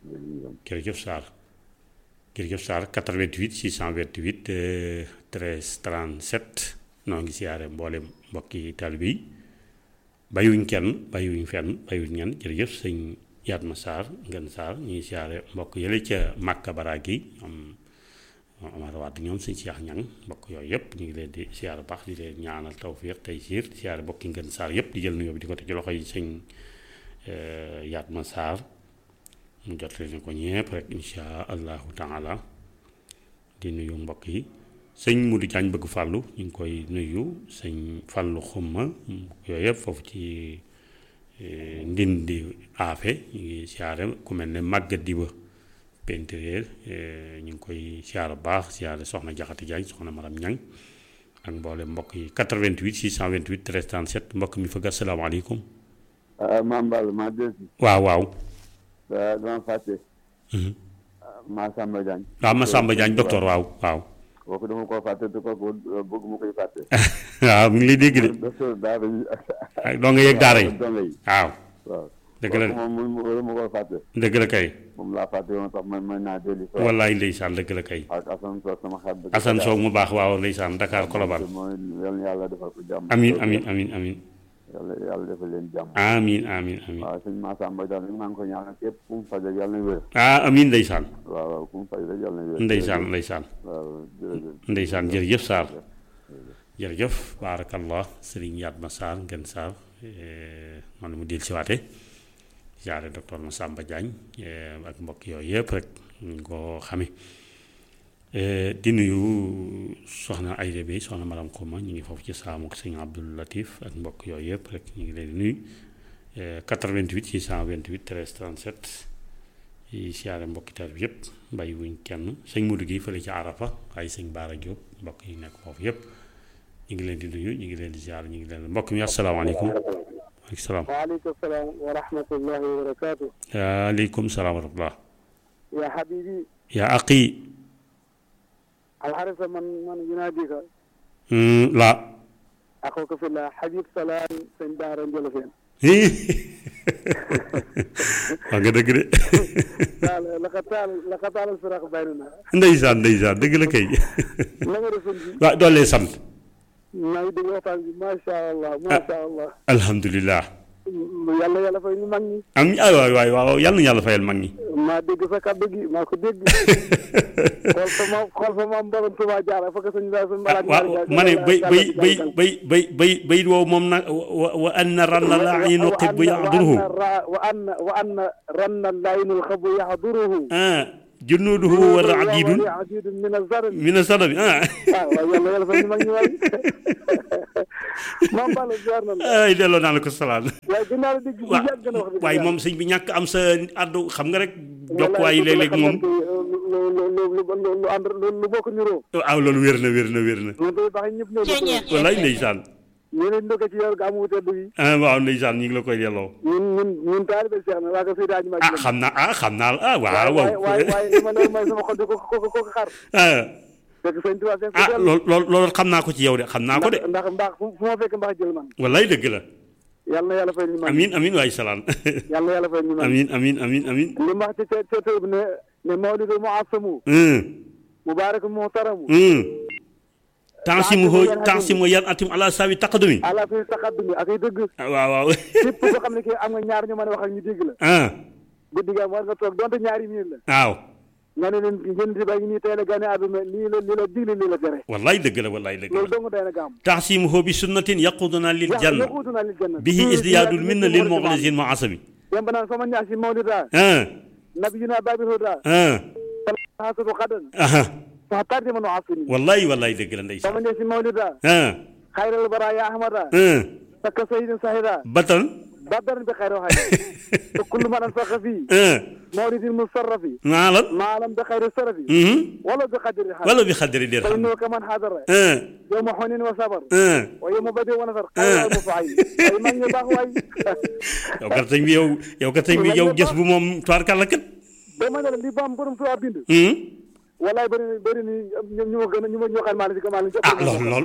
88 628 13 37 noo ngi siyaare mboolem mbokki taalibe yi bàyyiwuñ kenn bàyyiwuñ fenn bàyyiwuñ ñenn jërëjëf sëñ Yatma Sarr Ngën Sarr ñuy siyaare mbokk yële ca Màkka Baraagi ñoom Omar Wade ñoom sëñ Cheikh Ñang mbokk yooyu yëpp ñu ngi leen di siyaare baax di leen ñaanal tawfiq tey siir di siyaare mbokki Ngën Sarr yëpp di jël nuyoo bi di ko teg ci loxo yi sëñ Yatma Sarr mu jot leen ko ñëpp rek insha allahu taala di nuyu mbokk yi sëñ Modou Diagne bëgg fàllu ñu ngi koy nuyu sëñ fàllu xumma yooyu yëpp foofu ci ndindi aafe ñu ngi siyaare ku mel ne màggat di ba peinture ñu ngi koy siyaare baax siyaare soxna Jaxate Diagne soxna Maram Ñang ak mboole mbokk yi 88 628 13 37 mbokk mi fëgg asalaamaaleykum maam Balla maa delsi waaw dama fàtte Massamba Diagne waaw Massamba Diagne docteur waaw kooku dama koo fàtte te kooku bëgg mu koy fàtte waaw mu ngi lay dégg de docteur daara yi doo nga yëg daara yi waaw dëgg la moom ma koy fàtte dëgg la kay moom laa fàtte yoon tax man mën naa delli wallaay ndeysaan dëgg la kay ak Assane Sow sama xarit Assane Sow mu baax waaw ndeysaan Dakar Colobane mooy yàlla defal ko jàmm amiin yàlla defal leen jàmm amiin waaw sëñ Massamba Diagne maa ngi ko ñaanal képp ku mu faj yàlla na wér amiin ndeysaan waaw ku mu faj rek yàlla na wér ndeysaan waaw ndeysaan jërëjëf Sarr jërëjëf baarakallah sëriñ Yatma Sarr Ngën Sarr man mu del siwaate jaare docteur Massamba Diagne ak mbokk yooyu yëpp rek ñu ko xame di nuyu soxna Ayda Bey soxna Maram Xuma ñu ngi foofu ci saamu sëñ Abdul Latif ak mbokk yooyu yëpp rek ñu ngi leen di nuyu 88 628 13 37 yi siyaare mbokki taal bi yëpp bàyyi wuñ kenn sëñ Modou Guèye fële ci Arafa ay sëñ Baara Diop mbokk yi nekk foofu yëpp ñu ngi leen di nuyu ñu ngi leen di siyaare ñu ngi leen mbokk mi asalaamaaleykum waaleykum salaam wa rahmatullahi wa barakaatu waaleykum salaam wa rahmatullah ya habibi ya aqi alxarisa man yunaadika la axooka fi la Habib Salaan sëñ Daara Njolofeen wax nga dëgg de laka taal sirax baynana ndeysaan dëgg la kay la nga defoon bi waaw doolee sant maa ngi dégg waxtaan bi macha allah alhamdulilah yàlla fay ñu mag ñi am ay waay waaw yàlla na yàlla fayal mag ñi maa dégg sa kàddu gi maa ko dégg xool fa maam borom Tuubaa jaara fa ko sëñ waaw ma ne bay woow moom nag wa anna ranna laayinu xibbu yaxduruhu wa anna ranna laayinu xibbu yaxduruhu junuuduhu wa ra'diidun min as-sadami waaw yàlla yàlla fa ñu mag ñu waay maam Balla ziar na la ay delloo naa la ko salaam waaye dinaa la dégg bu yàgg na wax waaye moom sëñ bi ñàkk am sa addu xam nga rek jokkuwaay yi léeg-léeg moom lu ànd lu bokk niroo waaw loolu wér na wallaay ndeysaan ñu leen ndokk ci yow gàmmu tedd gi waaw ndeysaan ñu ngi la koy delloo ñun taalibe Cheikh na waa ko Seydi Hadji Malick xam naa waaw waaye li ma leen may sama xol de ko xar fekk sëñ Tuubaa fekk loolu xam naa ko ci yow de xam naa ko de ndax mbaax fu ma fekk mbaax jël man wallaay dëgg la yàlla na yàlla fay ñu man amiin waay salaam yàlla na yàlla fay ñu man amiin li ma wax ci tey bi ne mawlidu muassamu mubarak muhtaramu tansimu yan atim ala sawi taqadumi ala sawi taqadumi ak ay dëgg waaw képp koo xam ne kii am nga ñaar ñu mën a wax ak ñu dégg la guddi ga war nga toog donte ñaari miir la waaw nga ne leen ngeen di bàyyi nii tey la gane àdduna lii la digle lii la tere wallaay dëgg la loolu dong day na gaam tansimuhu bi sunnatin yaquduna lil janna bihi isdiyaadul minna lil muxlisin ma asabi yamba naan sama ñaar si mawlida nabiyuna babil huda hasatu qadan fa tardi man asini wallaay dëgg la ndeysaan sama ñaar si mawlida xayral bara ya ahmada sakka sayyidin sahida batan بدر بخير وهاي كل ما نفخ فيه مولد المصرف ما لم بخير الصرف ولا بقدر الدرهم فإنه كمان حاضر يوم حنين وصبر ويوم بدء ونصر قال المفعيل أي من يباه واي yow ka tey yow gis bu moom tubaarkàlla kat dama ne li bam borom tubaab bind wallaay bëri ni ñu gën a ñu ñoo xam maal ci kamal lool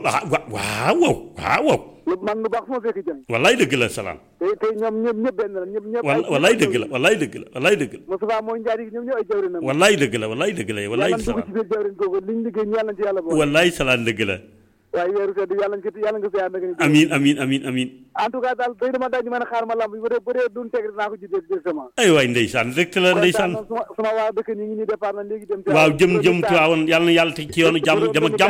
waaw man lu baax fu ma fekk jàng wallaay dëgg la salaam te ñoom ñëpp benn la ñëpp wallaay dëgg la Moustapha mooy njaari ñoom ñëpp ay jawrin na wallaay dëgg la wallaay salaam ci biir jawrin googu liñ liggéey ñu yàlla ci yàlla bo wallaay salaam dëgg la waaye weeru tedd yàlla nga fi ànd ak amiin en tout cas daal day dama daal ñu mën a xaar ma lamb bu dee duñ teg dinaa ko jiite directement ay waay ndeysaan rek la ndeysaan sama waa dëkk ñi ngi ñuy départ na léegi dem waaw jëm Tiwaawan yàlla na yàlla teg ci yoonu jàmm dem ak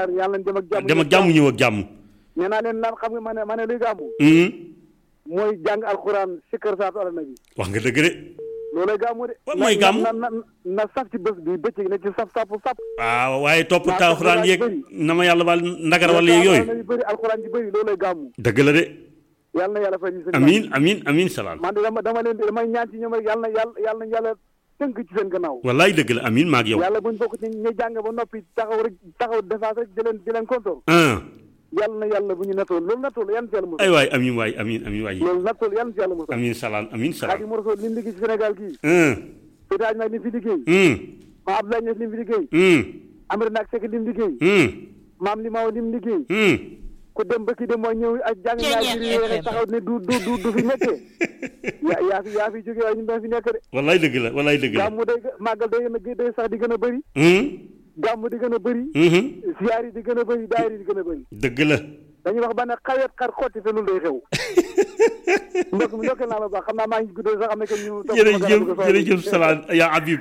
jàmm ñëw ak jàmm nee naa leen lan xam nga ma ne luy gàmmu mooy jàng alxuraan sikkar saatu ala nabi wax nga dëgg de loolay gàmmu de mooy gàmmu na saf ci bés bi bëccëg na ci sap waaw waaye topp alxuraan yeeg na ma yàlla baal ndagar wala yeeg yooyu bëri alxuraan ji bëri loolay gàmmu dëgg la de yàlla na yàlla fay ñu amiin salaam man dama leen damay ñaan ci ñoom rek yàlla na yàlla tënk ci seen gannaaw wallaay dëgg la amiin maag yow yàlla buñ bokk ci ñu jàng ba noppi taxaw défense rek di leen kontoor yàlla na yàlla bu ñu nattool loolu nattool yan ci yàlla mos ay waay amiin waay loolu nattool yan ci yàlla mos amiin salaam Xaadimu Rasuul li mu liggéey ci Sénégal gii Seydi Hadji Malick li mu fi liggéey maam Abdoulaye Niass li mu fi liggéey Amari Ndaak Seck li mu liggéey maam Limaaw li mu liggéey ku dem ba ki dem mooy ñëw ak jàng ñaari taxaw ne du fi nekkee yaa fi jógee waaye ñu doon fi nekk de wallaay dëgg la gàmmu day màggal day sax di gën a bëri gàmmu di gën a bëri siyaar yi di gën a bëri daayir yi di gën a bëri dëgg la dañuy wax ba ne xawet xar xotti te loolu day xew mbokk mi ndokkeel naa la baax xam naa maa ngi guddee sax am na kenn ñu jërëjëf salaam yaa Habib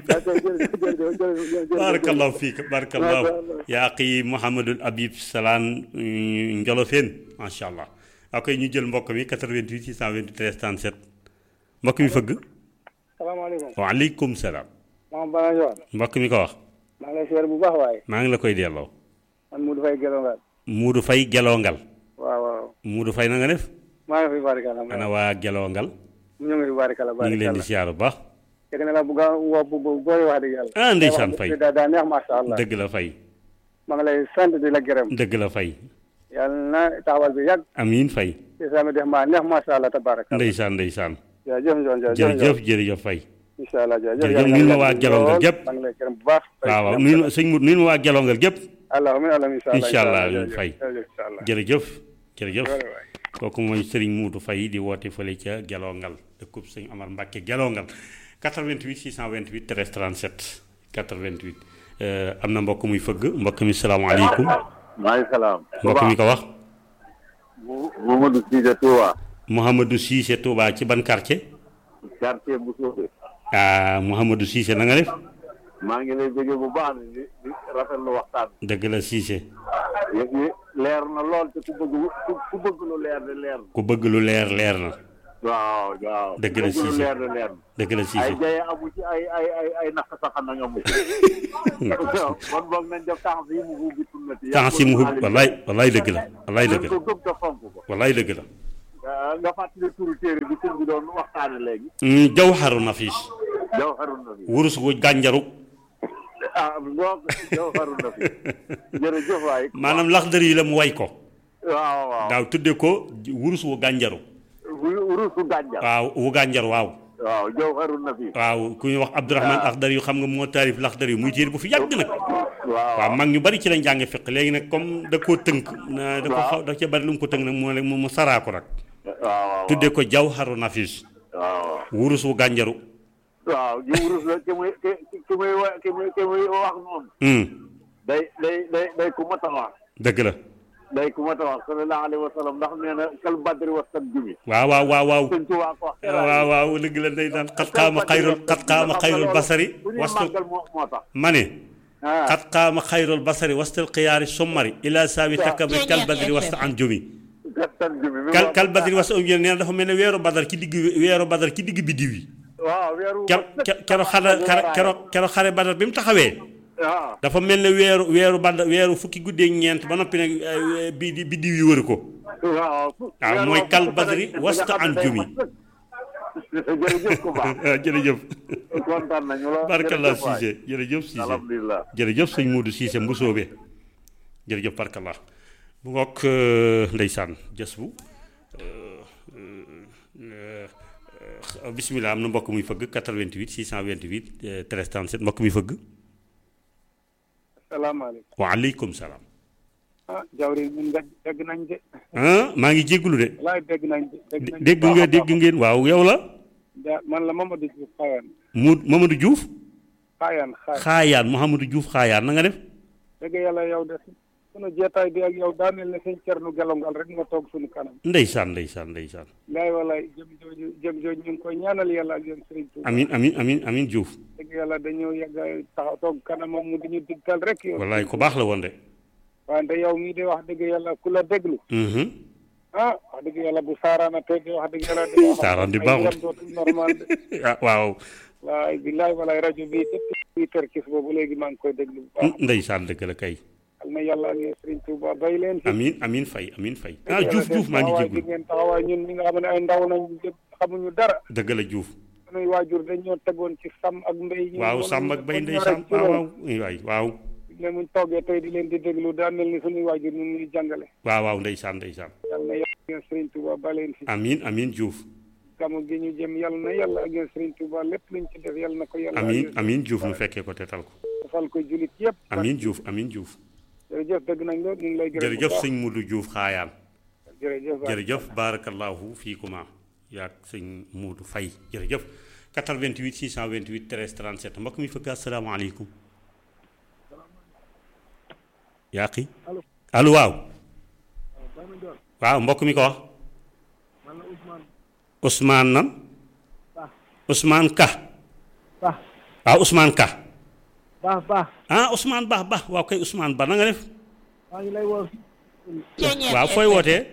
barakallahu fiik barakallahu yaa xii Mouhamadul Habib Salaan Njolofeen macha allah ak ñu jël mbokk mi 88 628 37 mbokk mi fëgg salaamaaleykum waaleykum salaam mbokk mi ko wax maa ngi lay seer bu baax waaye maa ngi la koy delloo man Modou Faye Gelongal Modou Faye Gelongal waaw Modou Faye na nga def maa ngi fi barikala ana waa Gelongal ñu ngi fi barikala ñu ngi leen di siyaar bu baax fekk na la bu booy wax dëgg yàlla ah ndeysaan Faye daa neex masha Allah dëgg la Faye maa ngi lay sant di la gërëm dëgg la Faye yàlla na taxawal bi yàgg amiin Faye isami def maa neex masha Allah tabarakalla ndeysaan jërëjëf Faye incha allah jërëjëf nuyu ma waa Gelongal gépp maa ngi lay gërëm bu baax waaw nuyu sëñ Mour nuyu ma waa Gelongal gépp allahumma incha allah Faye jërëjëf kooku mooy Serigne Moudou Faye di woote fële ca Gelongal dëkkub sëñ Amar Mbacke Gelongal 88 628 13 37 88 am na mbokk muy fëgg mbokk mi salaamaaleykum. maaleykum salaam. mbokk mi ko wax. Mouhamadou Cissé Touba. Mouhamadou Cissé Touba ci ban quartier. quartier bu Soobe. Mouhamadou Cissé na nga def. maa ngi lay bëgg bu baax di rafetlu waxtaan. dëgg la Cissé. yëpp leer na lool te ku bëgg lu leer de leer na. ku bëgg lu leer na. waaw waaw. dëgg la Cissé leer dëgg la Cissé. ay jaye amu ci ay naka sax na nga mu ci. bon boog nañ def temps yi mu hubbi tunnati. temps yi mu hubbi wallaay dëgg la wallaay dëgg la ko gëm te fonk ko. wallaay dëgg la. nga fàttali turu téere bi sëñ bi doon waxtaane léegi. Jawharu Nafis. Jawharu Nafis. wurus gu gànjaru. boo Jawharu Nafis. jërëjëf waay. maanaam laxdar yi la mu way ko. waaw. daaw tudde ko wurus wu gànjaru. wurus wu gànjar. waaw wu gànjar waaw. waaw Jawharu Nafis. waaw ku ñuy wax Abdourahman Akhdar yu xam nga moo taarif laxdar yi muy téere bu fi yàgg nag. waaw mag ñu bari ci lañ jànge fiq léegi nag comme da koo tënk. da ko xaw da cee bari lu mu ko tënk nag moo mu saraa ko nag. waaw tudde ko Jawharu Nafis. waaw wurus wu gànjaru. waaw ji wurus la ki muy wax noonu. day ku mat a wax. dëgg la. day ku mat a wax sallallahu alayhi wa sallam ndax nee na kal badri wa jumi. waaw. sëñ Tuubaa ko wax. waaw dëgg la day daan xat qaama xayrul basari. wastal moo tax. ma ne. xat qaama xayrul basari wastal xiyaari sommari. ila saabi takabri kal badri wasta an jumi. kal badri wasta an jumi nee na dafa mel ne weeru badar ci digg biddiw yi. waaw weeru kero xare badar bi mu taxawee. dafa mel ne weeru badar weeru fukki guddee ñeent ba noppi nag biddiw yi wër ko. waaw mooy kal badri wasta an jumi. jërëjëf ku baax jërëjëf. kontaan nañu la. barkallah Cissé jërëjëf Cissé. alhamdulilah jërëjëf sëñ Modou Cissé Mbusoobe jërëjëf barkallah bu ngoog ndeysaan jës bu bisimilah am na mbokk muy fëgg 88 628 13 37 mbokk muy fëgg. salaamaaleykum. waaleykum salaam. jawri ñun dégg nañ de. maa ngi jégalu de. wallaay dégg nañ de. dégg ngeen waaw yow la. man la Mamadou Diouf Xaayaan. Mamadou Diouf. Xaayaan Mouhamadou Diouf Xaayaan na nga def. dëgg yàlla yow de sunu jeetaay bi ak yow daa mel ne sëñ Cernu Gelongal rek nga toog suñu kanam. ndeysaan. laay walaay jëm jooju ñu ngi koy ñaanal yàlla ak yéen Serigne Touba. amiin Diouf. dëgg yàlla dañoo yàgg taxaw toog kanamam mu di ñu digtal rek. yow wallaay ku baax la woon de. wante yow mii di wax dëgg yàlla ku la déglu. wax dëgg yàlla bu saaraana tey di wax dëgg yàlla. saaraan di baaxul dootul normal de. waaw. waay billaay walaay rajo bii depuis 8 heures kis boobu léegi maa ngi koy déglu bu baax. ndeysaan dëgg la kay. al na yàlla ak Serigne Touba bay leen fi. amiin fay. Diouf maa ngi jégalu. ngeen taxawaay ñun ñi nga xam ne ay ndaw nañ xamuñu dara. dëgg la Diouf. sunuy waajur dañoo tegoon ci sàmm ak mbéy. waaw sàmm ak mbéy ndeysaan waaw. ne muñ toogee tey di leen di déglu daa mel ni sunuy waajur ñu ngi jàngale. waaw ndeysaan. yal na yàlla ak Serigne Touba ba leen fi. amiin Diouf. gàmmu gi ñu jëm yal na yàlla ak Serigne Touba lépp luñ ci def yal na ko yàlla. amiin Diouf nu fekkee ko tetal ko. defal ko julit yëpp. amiin Diouf. jërëjëf dëgg nañ loolu ñu ngi lay gërëm jërëjëf sëñ Modou Diouf Xaayaan. jërëjëf barakallahu fiikuma yaag sëñ Modou Faye jërëjëf 88 628 13 37 mbokk mi fëgg asalaamaaleykum. yaaqi allo waaw mbokk mi ko wax. Ousmane nan. Ousmane Ka. waaw Ousmane Ka. Ousmane Ba waaw kay Ousmane Ba na nga def. maa ngi lay woo. waaw fooy wootee.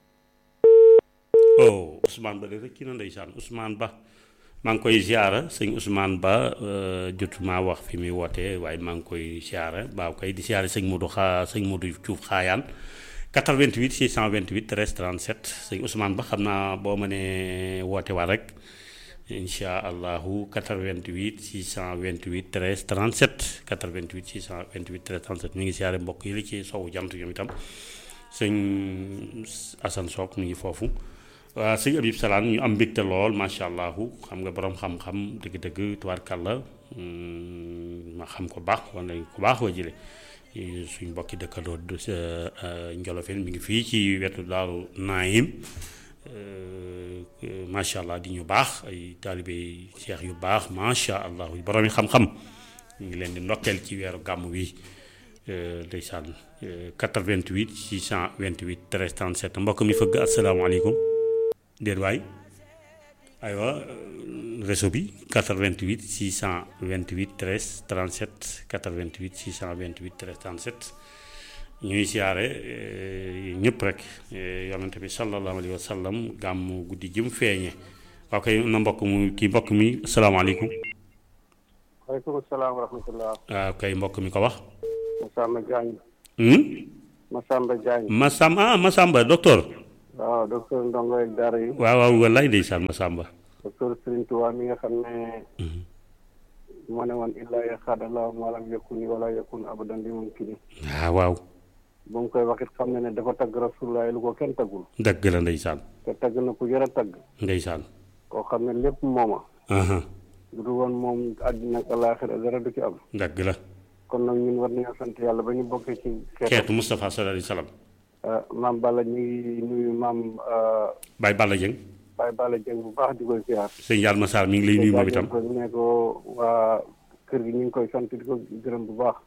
Ousmane Ba de rek kii na ndeysaan Ousmane Ba maa ngi koy ziara sëñ Ousmane Ba jotuma wax fi muy wootee waaye maa ngi koy ziara waaw kay di ziara sëñ Modou Diouf Xaayaan 88 628 13 37 sëñ Ousmane Ba xam naa boo mënee woote waa rek. incha allahu 88 628 13 37 88 628 13 37 ñu ngi siyaare mbokk yi la ci sowu jant ñoom itam sëñ Assane Sock mi ngi foofu waaw sëñ Abib Salaan ñu am mbégte lool macha allahu xam nga borom xam-xam dëgg-dëgg tubaarkàlla ma xam ko baax wala ko baax wa jële suñ mbokki dëkkandoo Njolofeen mi ngi fii ci wetu Daaru Naim macha allah di ñu baax ay taalibe cheikh yu baax macha allah borom yi xam-xam ñu ngi leen di ndokkeel ci weeru gàmm wi ndeysaan 88 628 13 37 mbokk mi fëgg asalaamaaleykum déet waay aywa réseau bi 88 628 13 37 88 628 13 37 ñuy siyaare ñëpp rek yonent bi sallallahu alayhi wa sallam gàmm guddi ji mu feeñe waaw kay na mbokk mi asalaamaaleykum. waaleykum salaam wa rahmatullah. waaw kay mbokk mi ko wax. Massamba Diagne. Massamba Diagne. Massamba docteur. waaw docteur ndongo ak daara yi. waaw wallaay ndeysaan Massamba. docteur Serigne Touba mi nga xam ne. moo ne woon illaa yaxaadallahu maa lam yakuni wala yakun abadan li mumkini. waaw. ba mu koy wax it xam ne ne dafa tagg Rasulullah lu ko kenn taggul. dëgg la ndeysaan. te tagg na ku yër a tagg. ndeysaan. koo xam ne lépp mooma. bu dul woon moom àddina ak alaaxira dara du ci am. dëgg la. kon nag ñun war nañoo sant yàlla ba ñu bokkee ci. xeetu Moustapha sallallahu alayhi wa sallam. maam Balla ñu ngi nuyu maam. Baye Balla Dieng. Baye Balla Dieng bu baax di koy ziar. sëñ Yàlla Massar mi ngi lay nuyu moom itam. ne ko waa kër gi ñu ngi koy sant di ko gërëm bu baax.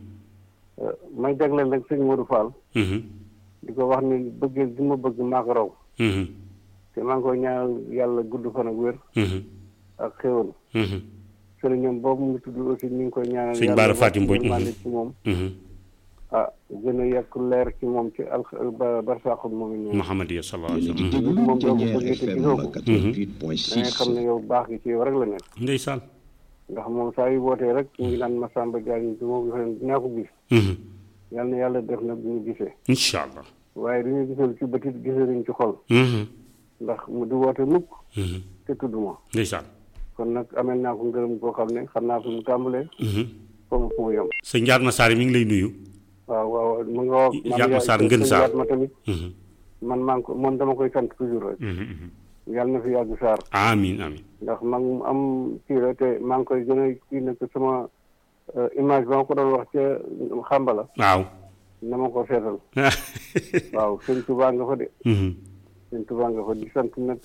may jagleel rek sëñ Modou Fall. di ko wax ni bëggee gi ma bëgg maa ko raw. te maa ngi koy ñaanal yàlla gudd fan ak wér. ak xéwal. sëriñam boobu mu tudd aussi ñu ngi koy ñaanal. sëñ Bara Fatim Mbodj ci moom. gën a yàq leer ci moom ci barsaaxul moom it. Muhammad sallallahu alayhi wa sallam. moom doo ko bëggee te gisoo ko. da ngay xam ne yow baax gi ci yow rek la nekk. ndeysaan. ndax moom saa yu wootee rek ñu ngi naan Massamba Diagne bi moom dinaa ko gis. yal na yàlla def na bu ñu gisee. incha allah. waaye du ñu gisal ci bëtit gisee nañ ci xol. ndax mu du woote mukk. te tudd ma. ndeysaan. kon nag amel naa ko ngërëm koo xam ne xam naa fu mu tàmbalee. foofu fu mu yem. sëñ Ndiar Massar mi ngi lay nuyu. waaw mu nga wax. Ndiar Massar ngën Sarr ma tamit. man maa ngi ko moom dama koy sant toujours rek. yàlla na fi yàgg Sarr. amiin amiin. ndax maa ngi am kii la te maa ngi koy gën a kii nag sama image ba ma ko doon wax ca xàmbala. waaw. na ma ko seetal. waaw sëñ Touba nga fa de. sëñ Touba nga fa di sant nag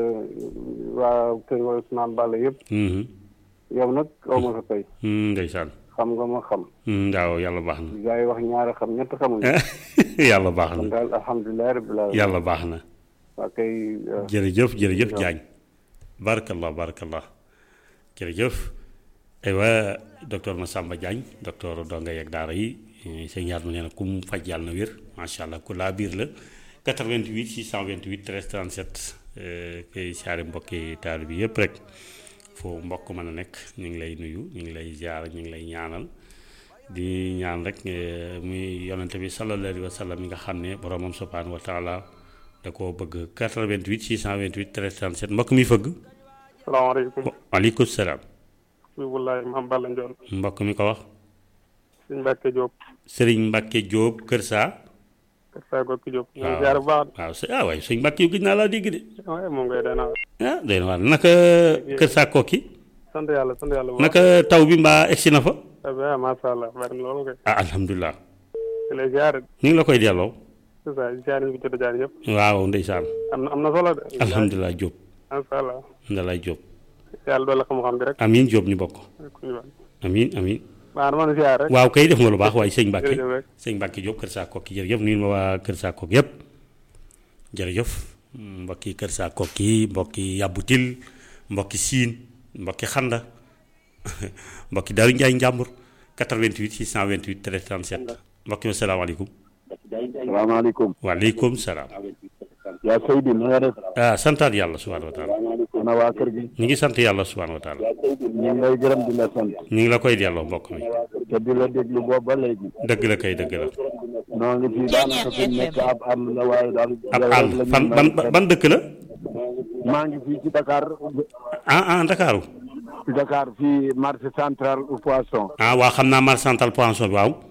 waa kër Ousmane Balla yëpp. yow nag aw ma sa tey. ndeysaan. xam nga ma xam. waaw yàlla baax na. gars yi wax ñaari xam ñett xamuñu. yàlla baax na. daal alhamdulilah rabbil alamin. yàlla baax na. waa kay. jërëjëf Diagne. barakallah jërëjëf. aywa docteur Massamba Diagne docteur donga yeeg daara yi sëñ yaat ma nee na ku mu faj yàlla na wér macha allah ku laa biir la 88 628 13 37 kay siyaare mbokki taal bi yëpp rek foo mbokk mën a nekk ñu ngi lay nuyu ñu ngi lay ziar ñu ngi lay ñaanal di ñaan rek muy yonente bi sallallahu alayhi wa sallam mi nga xam ne boromam subhanahu wa taala da koo bëgg 88 628 13 37 mbokk mi fëgg. salaamaaleykum. waaleykum salaam. wallaay maam Balla Ndiol. mbokk mi ko wax. Sëriñ Mbacke Diop. Sëriñ Mbacke Diop Kër Saa. Kër Saa Gokki Diop. waaw ñu ziar bu baax. waaw waaye Sëriñ Mbacke gis naa laa dégg de. waaye moom ngay day naa. day na waar naka Kër Saa Kokki. sant yàlla bu baax. naka taw bi mbaa egsi na fa. waaw macha allah bari na loolu kay. alhamdulilah. di lay ziar. ñu ngi la koy delloo. c'est ça ziar yi fi jot a jaar yëpp. waaw ndeysaan. am na solo de. alhamdulilah Diop. macha allah. ndalay Diop. yàlla doole xam-xam bi rek. amiin Diop ñu bokk. amiin. waaw man ziar rek. waaw kay def nga lu baax waaye sëñ Mbacke jërëjëf rek. sëñ Mbacke Diop Kër Saa Kokki jërëjëf nuyu ma waa Kër Saa Kokki yëpp jërëjëf mbokki Kër Saa Kokki mbokki Yabutil mbokki Siin mbokki Xanda mbokki Daaru Njaay Njàmbur 88 628 13 37 mbokki ma salaamaaleykum. salaamaaleykum. waaleykum salaam. yaa Seydi na nga def. santaat yàlla subhaanahu wa taala. ana waa kër gi. ñu ngi sant yàlla subhaanahu wa taala. ñu ngi lay gërëm di la sant. ñu ngi la koy delloo mbokk mi. te di la déglu boobu ba léegi. dëgg la kay dëgg la. noo ngi fi daanaka fi nekk ab àll la waaye daal. ab àll fan ban dëkk la. maa ngi fii ci Dakar. Ndakaaru. ci Dakar fii marché central au poisson. waa xam naa marché central poisson bi waaw.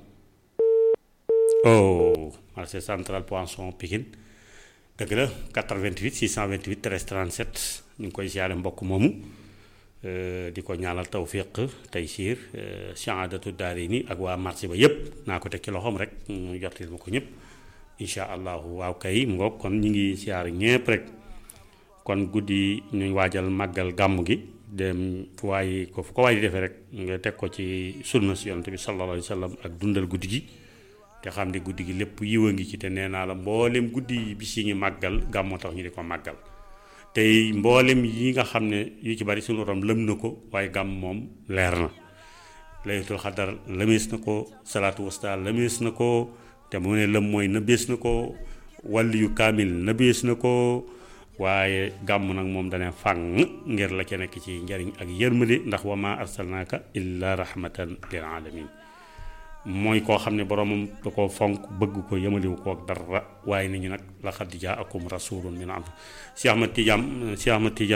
marché central poisson Pikine dëgg la 88 628 13 37 ñu ngi koy siyaare mbokk moomu di ko ñaanal tawfiq taysiir saadatu daarayni ak waa marché ba yëpp naa ko teg ci loxoom rek mu jottali ma ko ñëpp incha allahu waaw kay mu ngoog kon ñu ngi siyaare ñëpp rek kon guddi ñu waajal màggal gàmm gi dem fu ko waay di defee rek nga teg ko ci sunna si yonent bi sallallahu alayhi wa sallam ak dundal guddi gi te xam ne guddi gi lépp yiwa ngi ci te nee naa la mboolem guddi yi bis yi ñu màggal gàmmoo tax ñu di ko màggal tey mboolem yi nga xam ne yu ci bari suñu borom lëm na ko waaye gàmm moom leer na laylatul xadar lëmees na ko salaatu wasta lëmees na ko te mu ne lëm mooy na bees na ko wàlli yu kaamil na bees na ko waaye gàmm nag moom dana fàng ngir la ca nekk ci njariñ ak yërmande ndax wa ma arsalnaaka illa rahmatan lil alamin mooy koo xam ne boromam da koo fonk bëgg ko yëmaliwu ko ak dara waaye nit ñi nag laqad jaakum rasulun min anfusikum Cheikh Ahmad Tidiane